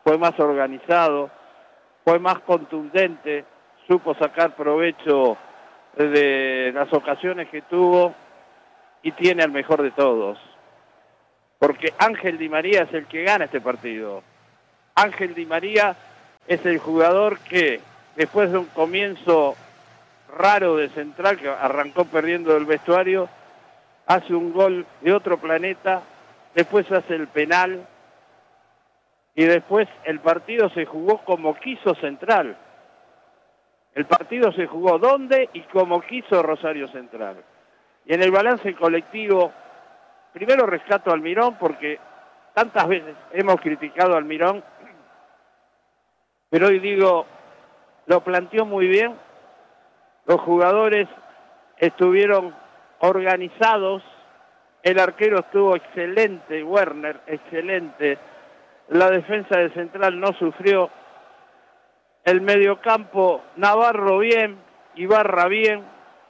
fue más organizado, fue más contundente, supo sacar provecho de las ocasiones que tuvo y tiene al mejor de todos. Porque Ángel Di María es el que gana este partido. Ángel Di María es el jugador que, después de un comienzo raro de Central, que arrancó perdiendo el vestuario, hace un gol de otro planeta, después hace el penal, y después el partido se jugó como quiso Central. El partido se jugó donde y como quiso Rosario Central. Y en el balance colectivo, primero rescato a Almirón, porque tantas veces hemos criticado a Almirón, pero hoy digo, lo planteó muy bien, los jugadores estuvieron organizados, el arquero estuvo excelente, Werner, excelente, la defensa de Central no sufrió, el mediocampo Navarro bien, Ibarra bien,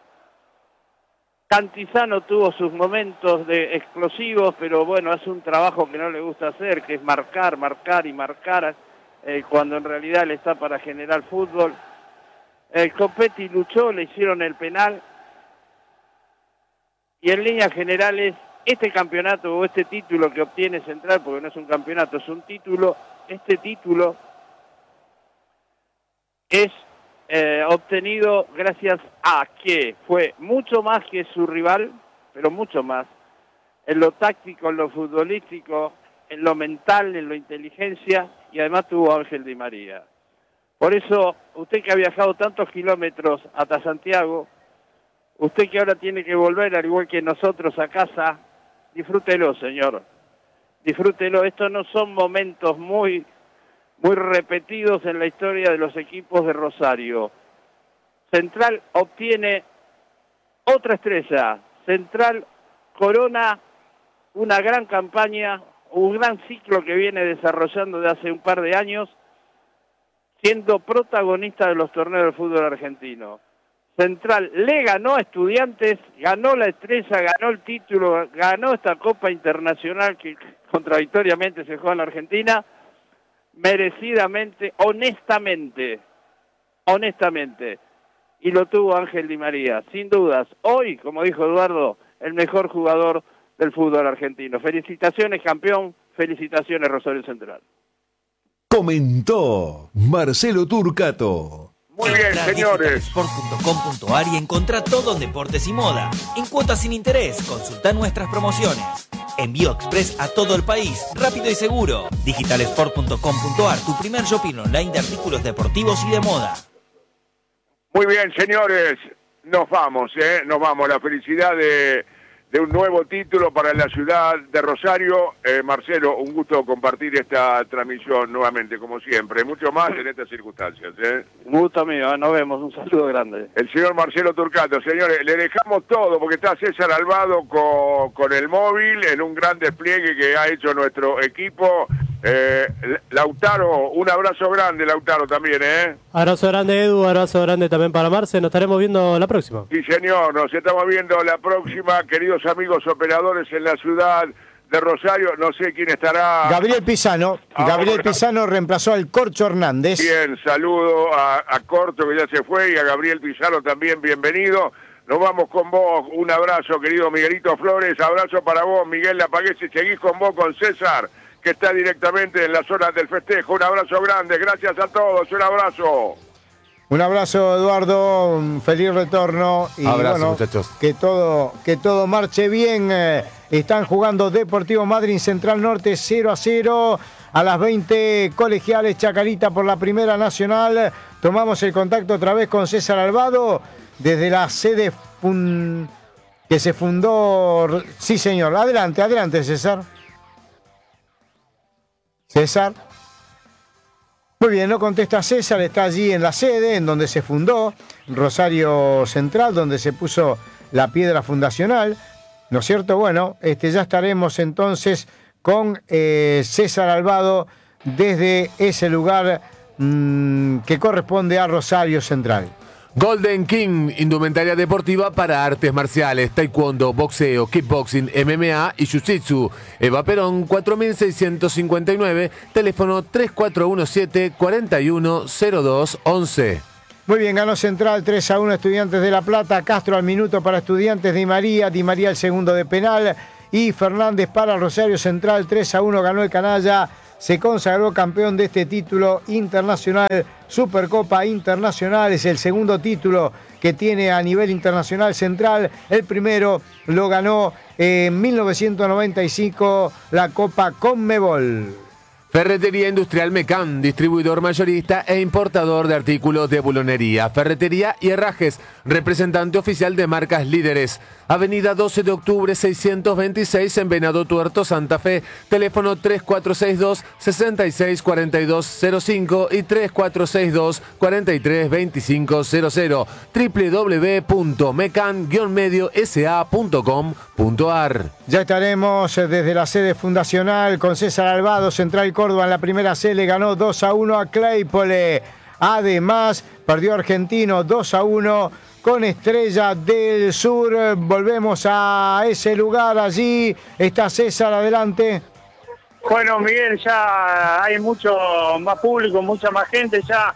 Cantizano tuvo sus momentos de explosivos, pero bueno, hace un trabajo que no le gusta hacer, que es marcar, marcar y marcar, eh, cuando en realidad le está para generar fútbol. El Copetti luchó, le hicieron el penal, y en líneas generales, este campeonato o este título que obtiene Central, porque no es un campeonato, es un título, este título es eh, obtenido gracias a que fue mucho más que su rival, pero mucho más, en lo táctico, en lo futbolístico, en lo mental, en la inteligencia, y además tuvo a Ángel Di María. Por eso, usted que ha viajado tantos kilómetros hasta Santiago, usted que ahora tiene que volver, al igual que nosotros, a casa, disfrútelo, señor. Disfrútelo. Estos no son momentos muy, muy repetidos en la historia de los equipos de Rosario. Central obtiene otra estrella. Central corona una gran campaña, un gran ciclo que viene desarrollando de hace un par de años, siendo protagonista de los torneos del fútbol argentino. Central le ganó a Estudiantes, ganó la estrella, ganó el título, ganó esta Copa Internacional que contradictoriamente se juega en la Argentina, merecidamente, honestamente, honestamente, y lo tuvo Ángel Di María, sin dudas. Hoy, como dijo Eduardo, el mejor jugador del fútbol argentino. Felicitaciones, campeón, felicitaciones, Rosario Central. Comentó Marcelo Turcato. Muy bien, señores. sport punto com punto ar y encontrá todo en deportes y moda. En cuotas sin interés, consultá nuestras promociones. Envío express a todo el país, rápido y seguro. digital sport punto com punto ar, tu primer shopping online de artículos deportivos y de moda. Muy bien, señores. Nos vamos, ¿eh? Nos vamos. La felicidad de, de un nuevo título para la ciudad de Rosario. Eh, Marcelo, un gusto compartir esta transmisión nuevamente, como siempre. Mucho más en estas circunstancias, ¿eh? Un gusto mío, ¿eh? Nos vemos. Un saludo grande. El señor Marcelo Turcato. Señores, le dejamos todo porque está César Albado con, con el móvil en un gran despliegue que ha hecho nuestro equipo. Eh, Lautaro, un abrazo grande, Lautaro, también, ¿eh? Abrazo grande, Edu, abrazo grande también para Marce. Nos estaremos viendo la próxima. Sí, señor, nos estamos viendo la próxima, queridos amigos operadores en la ciudad de Rosario. No sé quién estará. Gabriel Pisano. Ahora. Gabriel Pisano reemplazó al Corcho Hernández. Bien, saludo a, a Corto, que ya se fue, y a Gabriel Pisano también, bienvenido. Nos vamos con vos, un abrazo, querido Miguelito Flores, abrazo para vos, Miguel Lapaguese, seguís con vos, con César, que está directamente en la zona del festejo. Un abrazo grande, gracias a todos, un abrazo. Un abrazo, Eduardo, un feliz retorno. Y abrazo, bueno, muchachos. Que todo, que todo marche bien. Eh, están jugando Deportivo Madryn Central Norte cero a cero. A las veinte, Colegiales Chacarita por la Primera Nacional. Tomamos el contacto otra vez con César Albado desde la sede fun... que se fundó. Sí, señor. Adelante, adelante, César. César. Muy bien, no contesta César, está allí en la sede, en donde se fundó Rosario Central, donde se puso la piedra fundacional, ¿no es cierto? Bueno, este, ya estaremos entonces con eh, César Albado desde ese lugar mmm, que corresponde a Rosario Central. Golden King, indumentaria deportiva para artes marciales, taekwondo, boxeo, kickboxing, M M A y jiu-jitsu. Eva Perón, cuatro mil seiscientos cincuenta y nueve, teléfono tres cuatro uno siete, cuatro uno cero dos once. Muy bien, ganó Central tres a uno Estudiantes de La Plata. Castro al minuto para Estudiantes, Di María. Di María el segundo de penal. Y Fernández para Rosario Central. tres a uno ganó el canalla. Se consagró campeón de este título internacional, Supercopa Internacional. Es el segundo título que tiene a nivel internacional Central. El primero lo ganó en mil novecientos noventa y cinco, la Copa Conmebol. Ferretería Industrial Mecán, distribuidor mayorista e importador de artículos de bulonería, ferretería y herrajes, representante oficial de marcas líderes. Avenida doce de octubre seiscientos veintiséis en Venado Tuerto, Santa Fe. Teléfono tres cuatro seis dos, seis seis cuatro dos cero cinco y tres cuatro seis dos, cuatro tres dos cinco cero cero. doble u doble u doble u punto mecan guion medio s a punto com punto a r. Ya estaremos desde la sede fundacional con César Albado. Central Córdoba en la primera C le ganó dos a uno a Claypole. Además, perdió Argentino dos a uno con Estrella del Sur. Volvemos a ese lugar. Allí está César, adelante. Bueno, Miguel, ya hay mucho más público, mucha más gente. Ya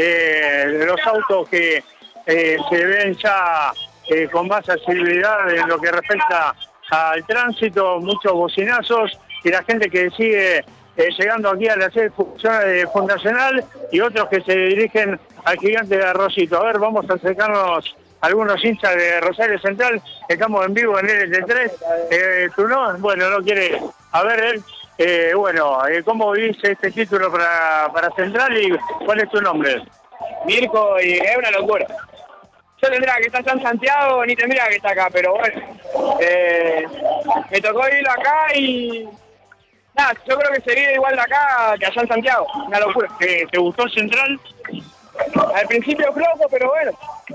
eh, los autos que eh, se ven ya eh, con más accesibilidad en lo que respecta al tránsito, muchos bocinazos y la gente que sigue eh, llegando aquí a la sede fundacional y otros que se dirigen al Gigante de Arrocito. A ver, vamos a acercarnos a algunos hinchas de Rosario Central. Estamos en vivo en L T tres. Eh, ¿Tú no? Bueno, no quiere. A ver, él. Eh, bueno, eh, ¿cómo vivís este título para, para Central y cuál es tu nombre? Mirko, y es una locura. Yo tendría que estar en Santiago, ni tendría que estar acá, pero bueno, eh, me tocó ir acá y nada, yo creo que sería igual de acá que allá en Santiago, una locura. ¿Te, te gustó Central? Al principio flojo, pero bueno,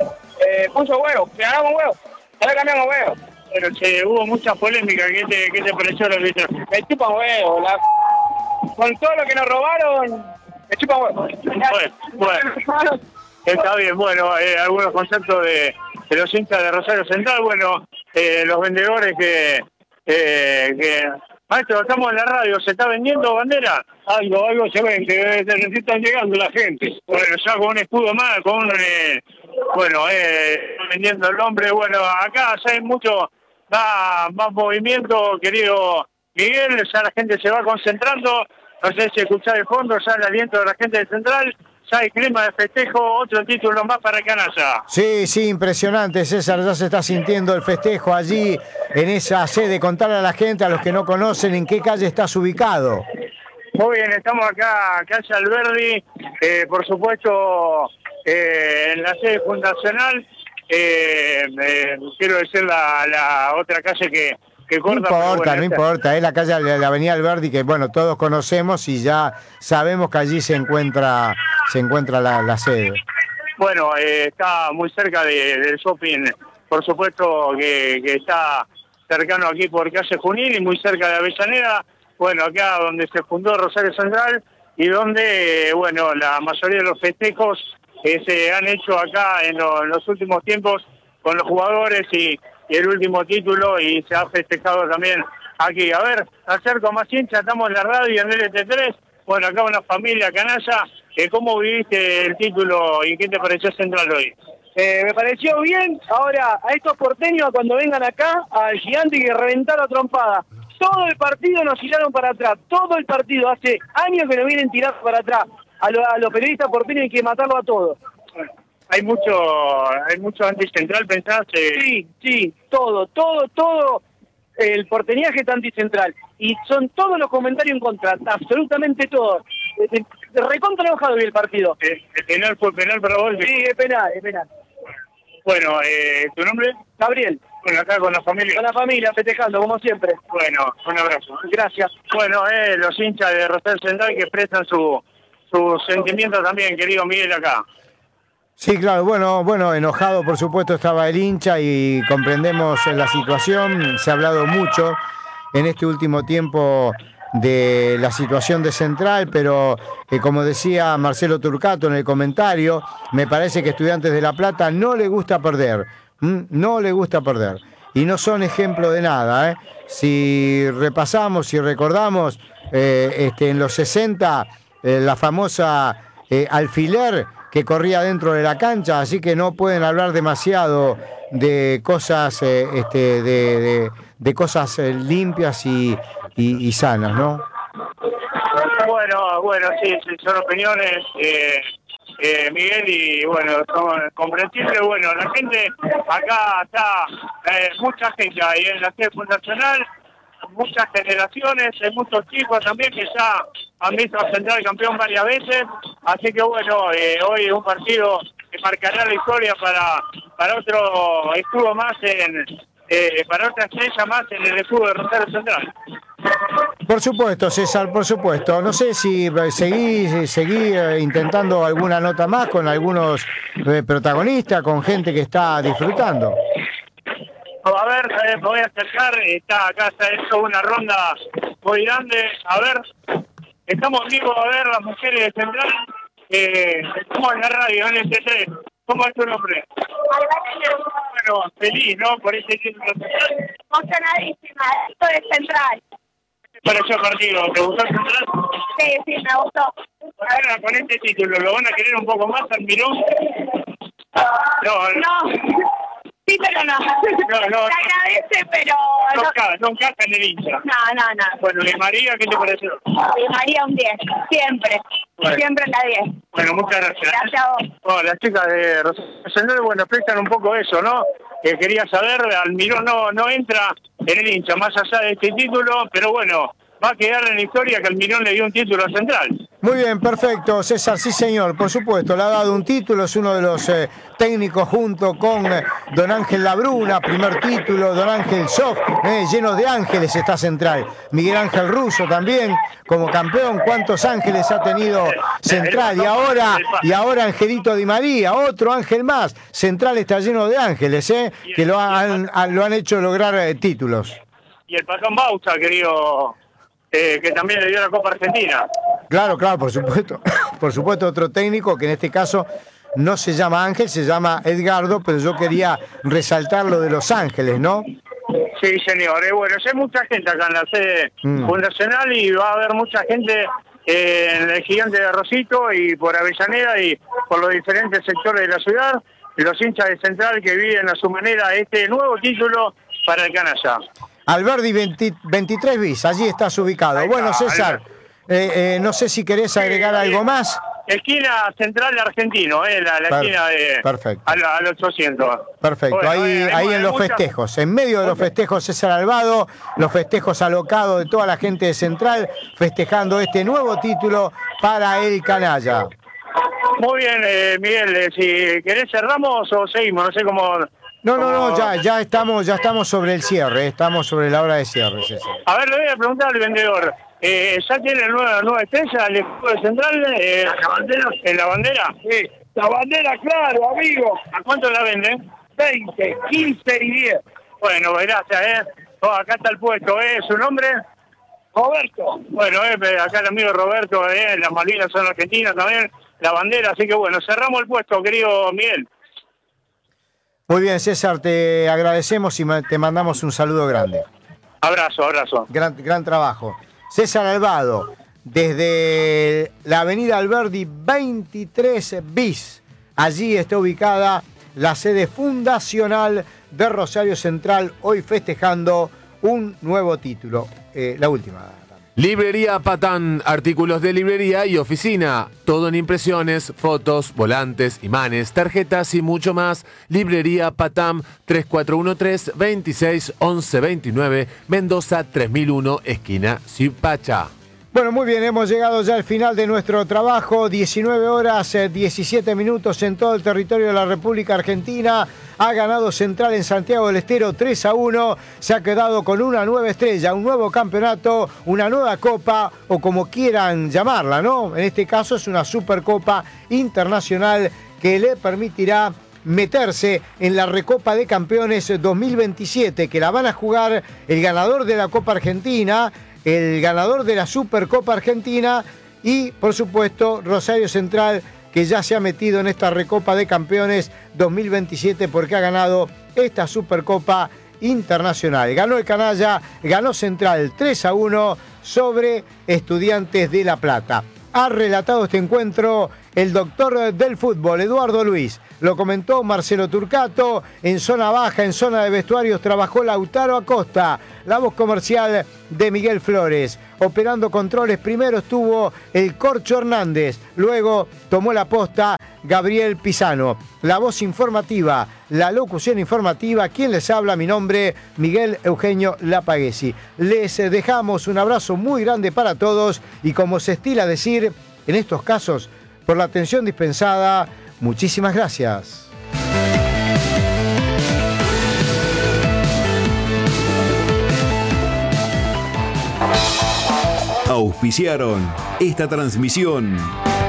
eh, puso huevo, le ganamos huevo, ahora cambiamos huevo. Pero che, hubo mucha polémica, ¿qué te, qué te pareció el árbitro? Me chupan huevo, la... con todo lo que nos robaron, me chupan huevo. Bueno, bueno. Está bien, bueno, eh, algunos conceptos de, de los hinchas de Rosario Central, bueno, eh, los vendedores que, eh, que... Maestro, estamos en la radio, ¿se está vendiendo bandera? Algo, algo se ven, que necesitan llegando la gente. Bueno, ya con un escudo más, con un... Eh, bueno, eh, vendiendo el nombre, bueno, acá ya hay mucho más, más movimiento, querido Miguel, ya la gente se va concentrando, no sé si escuchar de fondo, ya el aliento de la gente de Central. Ya hay clima de festejo, otro título más para Canalla. Sí, sí, impresionante, César. Ya se está sintiendo el festejo allí en esa sede. Contarle a la gente, a los que no conocen, en qué calle estás ubicado. Muy bien, estamos acá, calle Alberdi, eh, por supuesto, eh, en la sede fundacional. Eh, eh, quiero decir la, la otra calle que... Que corta, no importa, bueno, no esta... importa, es la calle de la avenida Alberdi que bueno, todos conocemos y ya sabemos que allí se encuentra se encuentra la, la sede. Bueno, eh, está muy cerca de, del shopping, por supuesto que, que está cercano aquí por calle Junín y muy cerca de Avellaneda, bueno, acá donde se fundó Rosario Central y donde, bueno, la mayoría de los festejos eh, se han hecho acá en, lo, en los últimos tiempos con los jugadores y y el último título y se ha festejado también aquí. A ver, acerco más hinchas, estamos en la radio en L T tres, bueno, acá una familia canalla, eh, ¿cómo viviste el título y qué te pareció Central hoy? Eh, me pareció bien, ahora a estos porteños cuando vengan acá al Gigante que reventar la trompada. Todo el partido nos tiraron para atrás, todo el partido, hace años que nos vienen tirando para atrás. A, lo, a los periodistas porteños hay que matarlo a todos. Bueno. Hay mucho, hay mucho anticentral, ¿pensás? Eh... Sí, sí, todo, todo, todo el porteñaje está anticentral. Y son todos los comentarios en contra, absolutamente todos. Recontra enojado vi el partido. ¿El, el penal fue penal para vos? Sí, es penal, es penal. Bueno, eh, ¿tu nombre? Gabriel. Bueno, acá con la familia. Con la familia, festejando, como siempre. Bueno, un abrazo. Gracias. Bueno, eh, los hinchas de Rosario Central que expresan su, su sentimiento también, querido Miguel, acá. Sí, claro, bueno, bueno, enojado por supuesto estaba el hincha y comprendemos la situación, se ha hablado mucho en este último tiempo de la situación de Central, pero eh, como decía Marcelo Turcato en el comentario, me parece que Estudiantes de La Plata no le gusta perder, ¿Mm? no le gusta perder. Y no son ejemplo de nada, ¿eh? Si repasamos, si recordamos, eh, este, en los sesenta, eh, la famosa eh, alfiler que corría dentro de la cancha, así que no pueden hablar demasiado de cosas, eh, este, de, de, de cosas eh, limpias y, y, y sanas, ¿no? Bueno, bueno, sí, sí son opiniones, eh, eh, Miguel, y bueno, son comprensibles. Bueno, la gente acá está, eh, mucha gente ahí en la sede fundacional, muchas generaciones, hay muchos chicos también que ya han visto a Central campeón varias veces, así que bueno, eh, hoy es un partido que marcará la historia para, para otro escudo más, en eh, para otra estrella más en el escudo de Rosario Central. Por supuesto, César, por supuesto. No sé si seguí, seguí intentando alguna nota más con algunos eh, protagonistas, con gente que está disfrutando. A ver, eh, me voy a acercar, está acá, está hecho una ronda muy grande. A ver, estamos vivos, a ver, las mujeres de Central, eh, estamos en la radio, en el T tres. ¿Cómo es tu nombre? Bueno, feliz, ¿no? Por este título. Emocionadísima, esto es Central. ¿Qué te pareció el partido? ¿Te gustó Central? Sí, sí, me gustó. Ahora, con este título, ¿lo van a querer un poco más, Almirón? No, no. Sí, pero no. No, no. Se agradece, pero... No, no caja, no caja en el hincha. No, no, no. Bueno, ¿y María qué te pareció? Y María un diez, siempre. Bueno. Siempre en la diez. Bueno, muchas gracias. Gracias a vos. Bueno, las chicas de Rosario, bueno, explican un poco eso, ¿no? Que quería saber, Almirón no, no entra en el hincha, más allá de este título, pero bueno, va a quedar en la historia que Almirón le dio un título a Central. Muy bien, perfecto, César, sí señor, por supuesto, le ha dado un título, es uno de los eh, técnicos junto con eh, Don Ángel Labruna, primer título, Don Ángel Sof, eh, lleno de ángeles está Central, Miguel Ángel Russo también, como campeón, cuántos ángeles ha tenido Central, y ahora, y ahora Angelito Di María, otro ángel más, Central está lleno de ángeles, eh, que lo han, lo han hecho lograr eh, títulos. Y el Patón Bausa, querido, eh, que también le dio la Copa Argentina. Claro, claro, por supuesto. Por supuesto, otro técnico que en este caso no se llama Ángel, se llama Edgardo, pero yo quería resaltar lo de Los Ángeles, ¿no? Sí, señor. Eh, bueno, hay mucha gente acá en la sede mm. fundacional y va a haber mucha gente eh, en el Gigante de Rosito y por Avellaneda y por los diferentes sectores de la ciudad, los hinchas de Central que viven a su manera este nuevo título para el canalla. Alberdi veintitrés bis, allí estás ubicado. Ahí bueno, está, César, eh, eh, no sé si querés agregar sí, algo más. Esquina Central Argentino, eh, la, la per, esquina de perfecto. Al, al ochocientos. Perfecto, bueno, ahí, hay, ahí hay en los mucha... festejos, en medio de los festejos César Albado, los festejos alocados de toda la gente de Central, festejando este nuevo título para el canalla. Muy bien, eh, Miguel, eh, si querés cerramos o seguimos, no sé cómo... No, no, no, ya, ya estamos, ya estamos sobre el cierre, estamos sobre la hora de cierre, César. A ver, le voy a preguntar al vendedor. Eh, ¿Ya tiene nueva, nueva estrella el escudo de Central? Eh, ¿La bandera? ¿En la bandera? Sí, la bandera, claro, amigo. ¿A cuánto la venden? veinte, quince y diez. Bueno, gracias, ¿eh? Oh, acá está el puesto, ¿eh? ¿Su nombre? Roberto. Bueno, eh, acá el amigo Roberto, ¿eh? Las Malvinas son argentinas también, la bandera, así que bueno, cerramos el puesto, querido Miguel. Muy bien, César, te agradecemos y te mandamos un saludo grande. Abrazo, abrazo. Gran, gran trabajo. César Albado, desde la avenida Alberdi veintitrés bis. Allí está ubicada la sede fundacional de Rosario Central, hoy festejando un nuevo título. Eh, la última. Librería Patán, artículos de librería y oficina, todo en impresiones, fotos, volantes, imanes, tarjetas y mucho más. Librería Patán, tres cuatro uno tres, veintiséis once veintinueve, Mendoza tres mil uno, esquina Suipacha. Bueno, muy bien, hemos llegado ya al final de nuestro trabajo, diecinueve horas, diecisiete minutos en todo el territorio de la República Argentina. Ha ganado Central en Santiago del Estero tres a uno, se ha quedado con una nueva estrella, un nuevo campeonato, una nueva copa o como quieran llamarla, ¿no? En este caso es una Supercopa Internacional que le permitirá meterse en la Recopa de Campeones dos mil veintisiete, que la van a jugar el ganador de la Copa Argentina, el ganador de la Supercopa Argentina y, por supuesto, Rosario Central, que ya se ha metido en esta Recopa de Campeones dos mil veintisiete porque ha ganado esta Supercopa Internacional. Ganó el canalla, ganó Central tres a uno sobre Estudiantes de La Plata. Ha relatado este encuentro el doctor del fútbol, Eduardo Luis. Lo comentó Marcelo Turcato. En zona baja, en zona de vestuarios, trabajó Lautaro Acosta, la voz comercial de Miguel Flores. Operando controles, primero estuvo el Corcho Hernández, luego tomó la posta Gabriel Pisano. La voz informativa, la locución informativa, quien les habla, mi nombre, Miguel Eugenio Lapaguesi. Les dejamos un abrazo muy grande para todos y, como se estila decir en estos casos, por la atención dispensada, muchísimas gracias. Auspiciaron esta transmisión.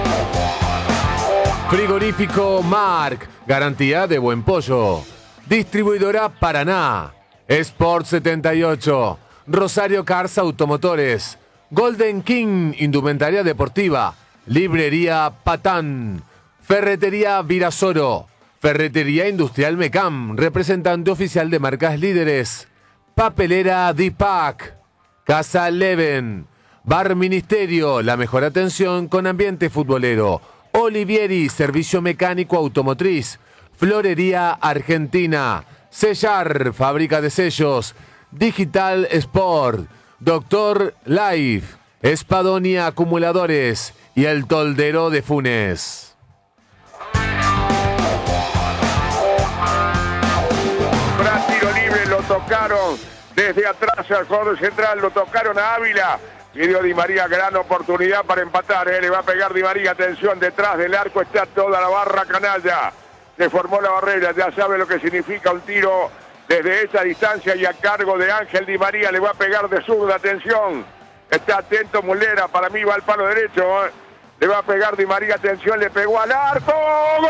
Frigorífico Marc, garantía de buen pollo. Distribuidora Paraná. Sport setenta y ocho. Rosario Cars Automotores. Golden King, indumentaria deportiva. Librería Patán. Ferretería Virasoro. Ferretería Industrial Mecam, representante oficial de marcas líderes. Papelera Dipac. Casa Leven. Bar Ministerio, la mejor atención con ambiente futbolero. Olivieri, servicio mecánico automotriz. Florería Argentina. Sellar, fábrica de sellos. Digital Sport. Doctor Life. Espadonia Acumuladores. Y el Toldero de Funes. Para tiro libre lo tocaron desde atrás al jugador central, lo tocaron a Ávila. Pidió Di María gran oportunidad para empatar, ¿eh? Le va a pegar Di María, atención, detrás del arco está toda la barra canalla. Se formó la barrera, ya sabe lo que significa un tiro desde esa distancia y a cargo de Ángel Di María. Le va a pegar de zurda, atención. Está atento Mulera, para mí va al palo derecho, ¿eh? Le va a pegar Di María, atención, le pegó al arco. ¡Gol!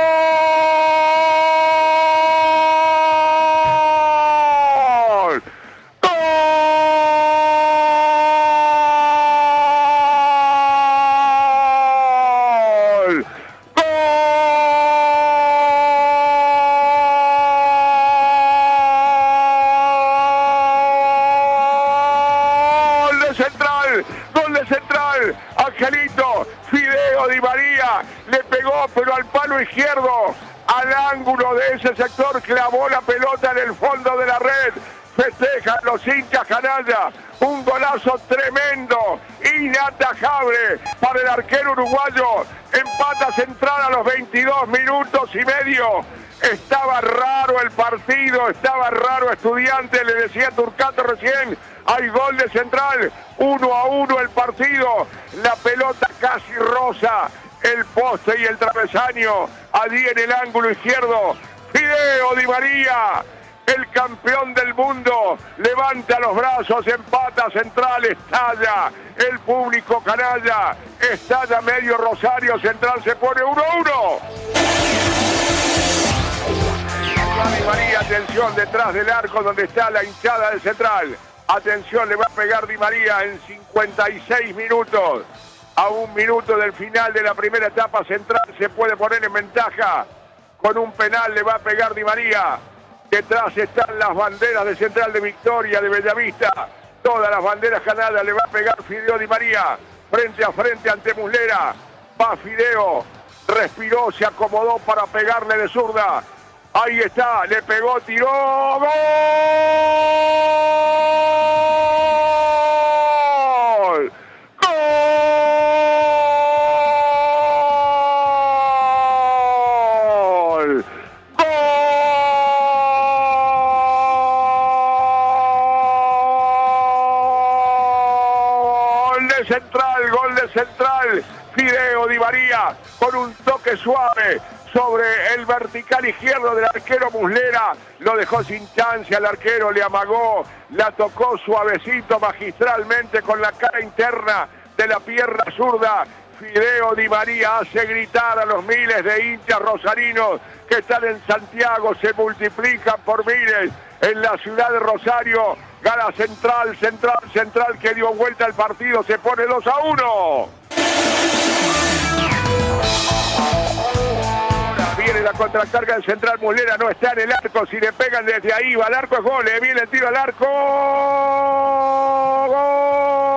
Angelito, Fideo Di María, le pegó pero al palo izquierdo, al ángulo de ese sector, clavó la pelota en el fondo de la red. Festejan los hinchas canalla, un golazo tremendo, inatajable para el arquero uruguayo. Empata Central a los veintidós minutos y medio. Estaba raro el partido, estaba raro Estudiante, le decía Turcato recién. Hay gol de Central, uno a uno el partido. La pelota casi roza el poste y el travesaño. Allí en el ángulo izquierdo, Fideo Di María, el campeón del mundo, levanta los brazos, empata Central, estalla el público canalla, estalla medio Rosario, Central se pone uno a uno. Di María, atención, detrás del arco donde está la hinchada de Central. Atención, le va a pegar Di María en cincuenta y seis minutos. A un minuto del final de la primera etapa, Central se puede poner en ventaja. Con un penal le va a pegar Di María. Detrás están las banderas de Central, de Victoria, de Bellavista. Todas las banderas ganadas le va a pegar Fideo Di María. Frente a frente ante Muslera. Va Fideo. Respiró, se acomodó para pegarle de zurda. Ahí está, le pegó, tiró. ¡Gol! ¡Gol! ¡Gol de Central! ¡Gol de Central! Fideo Di María con un toque suave sobre el vertical izquierdo del arquero Muslera, lo dejó sin chance al arquero, le amagó, la tocó suavecito magistralmente con la cara interna de la pierna zurda. Fideo Di María hace gritar a los miles de hinchas rosarinos que están en Santiago, se multiplican por miles en la ciudad de Rosario. Gana Para Central, Central, Central que dio vuelta al partido, se pone dos a uno. Ahora viene la contracarga del Central, Muslera no está en el arco, si le pegan desde ahí, va al arco es gol, viene el tiro al arco. ¡Gol!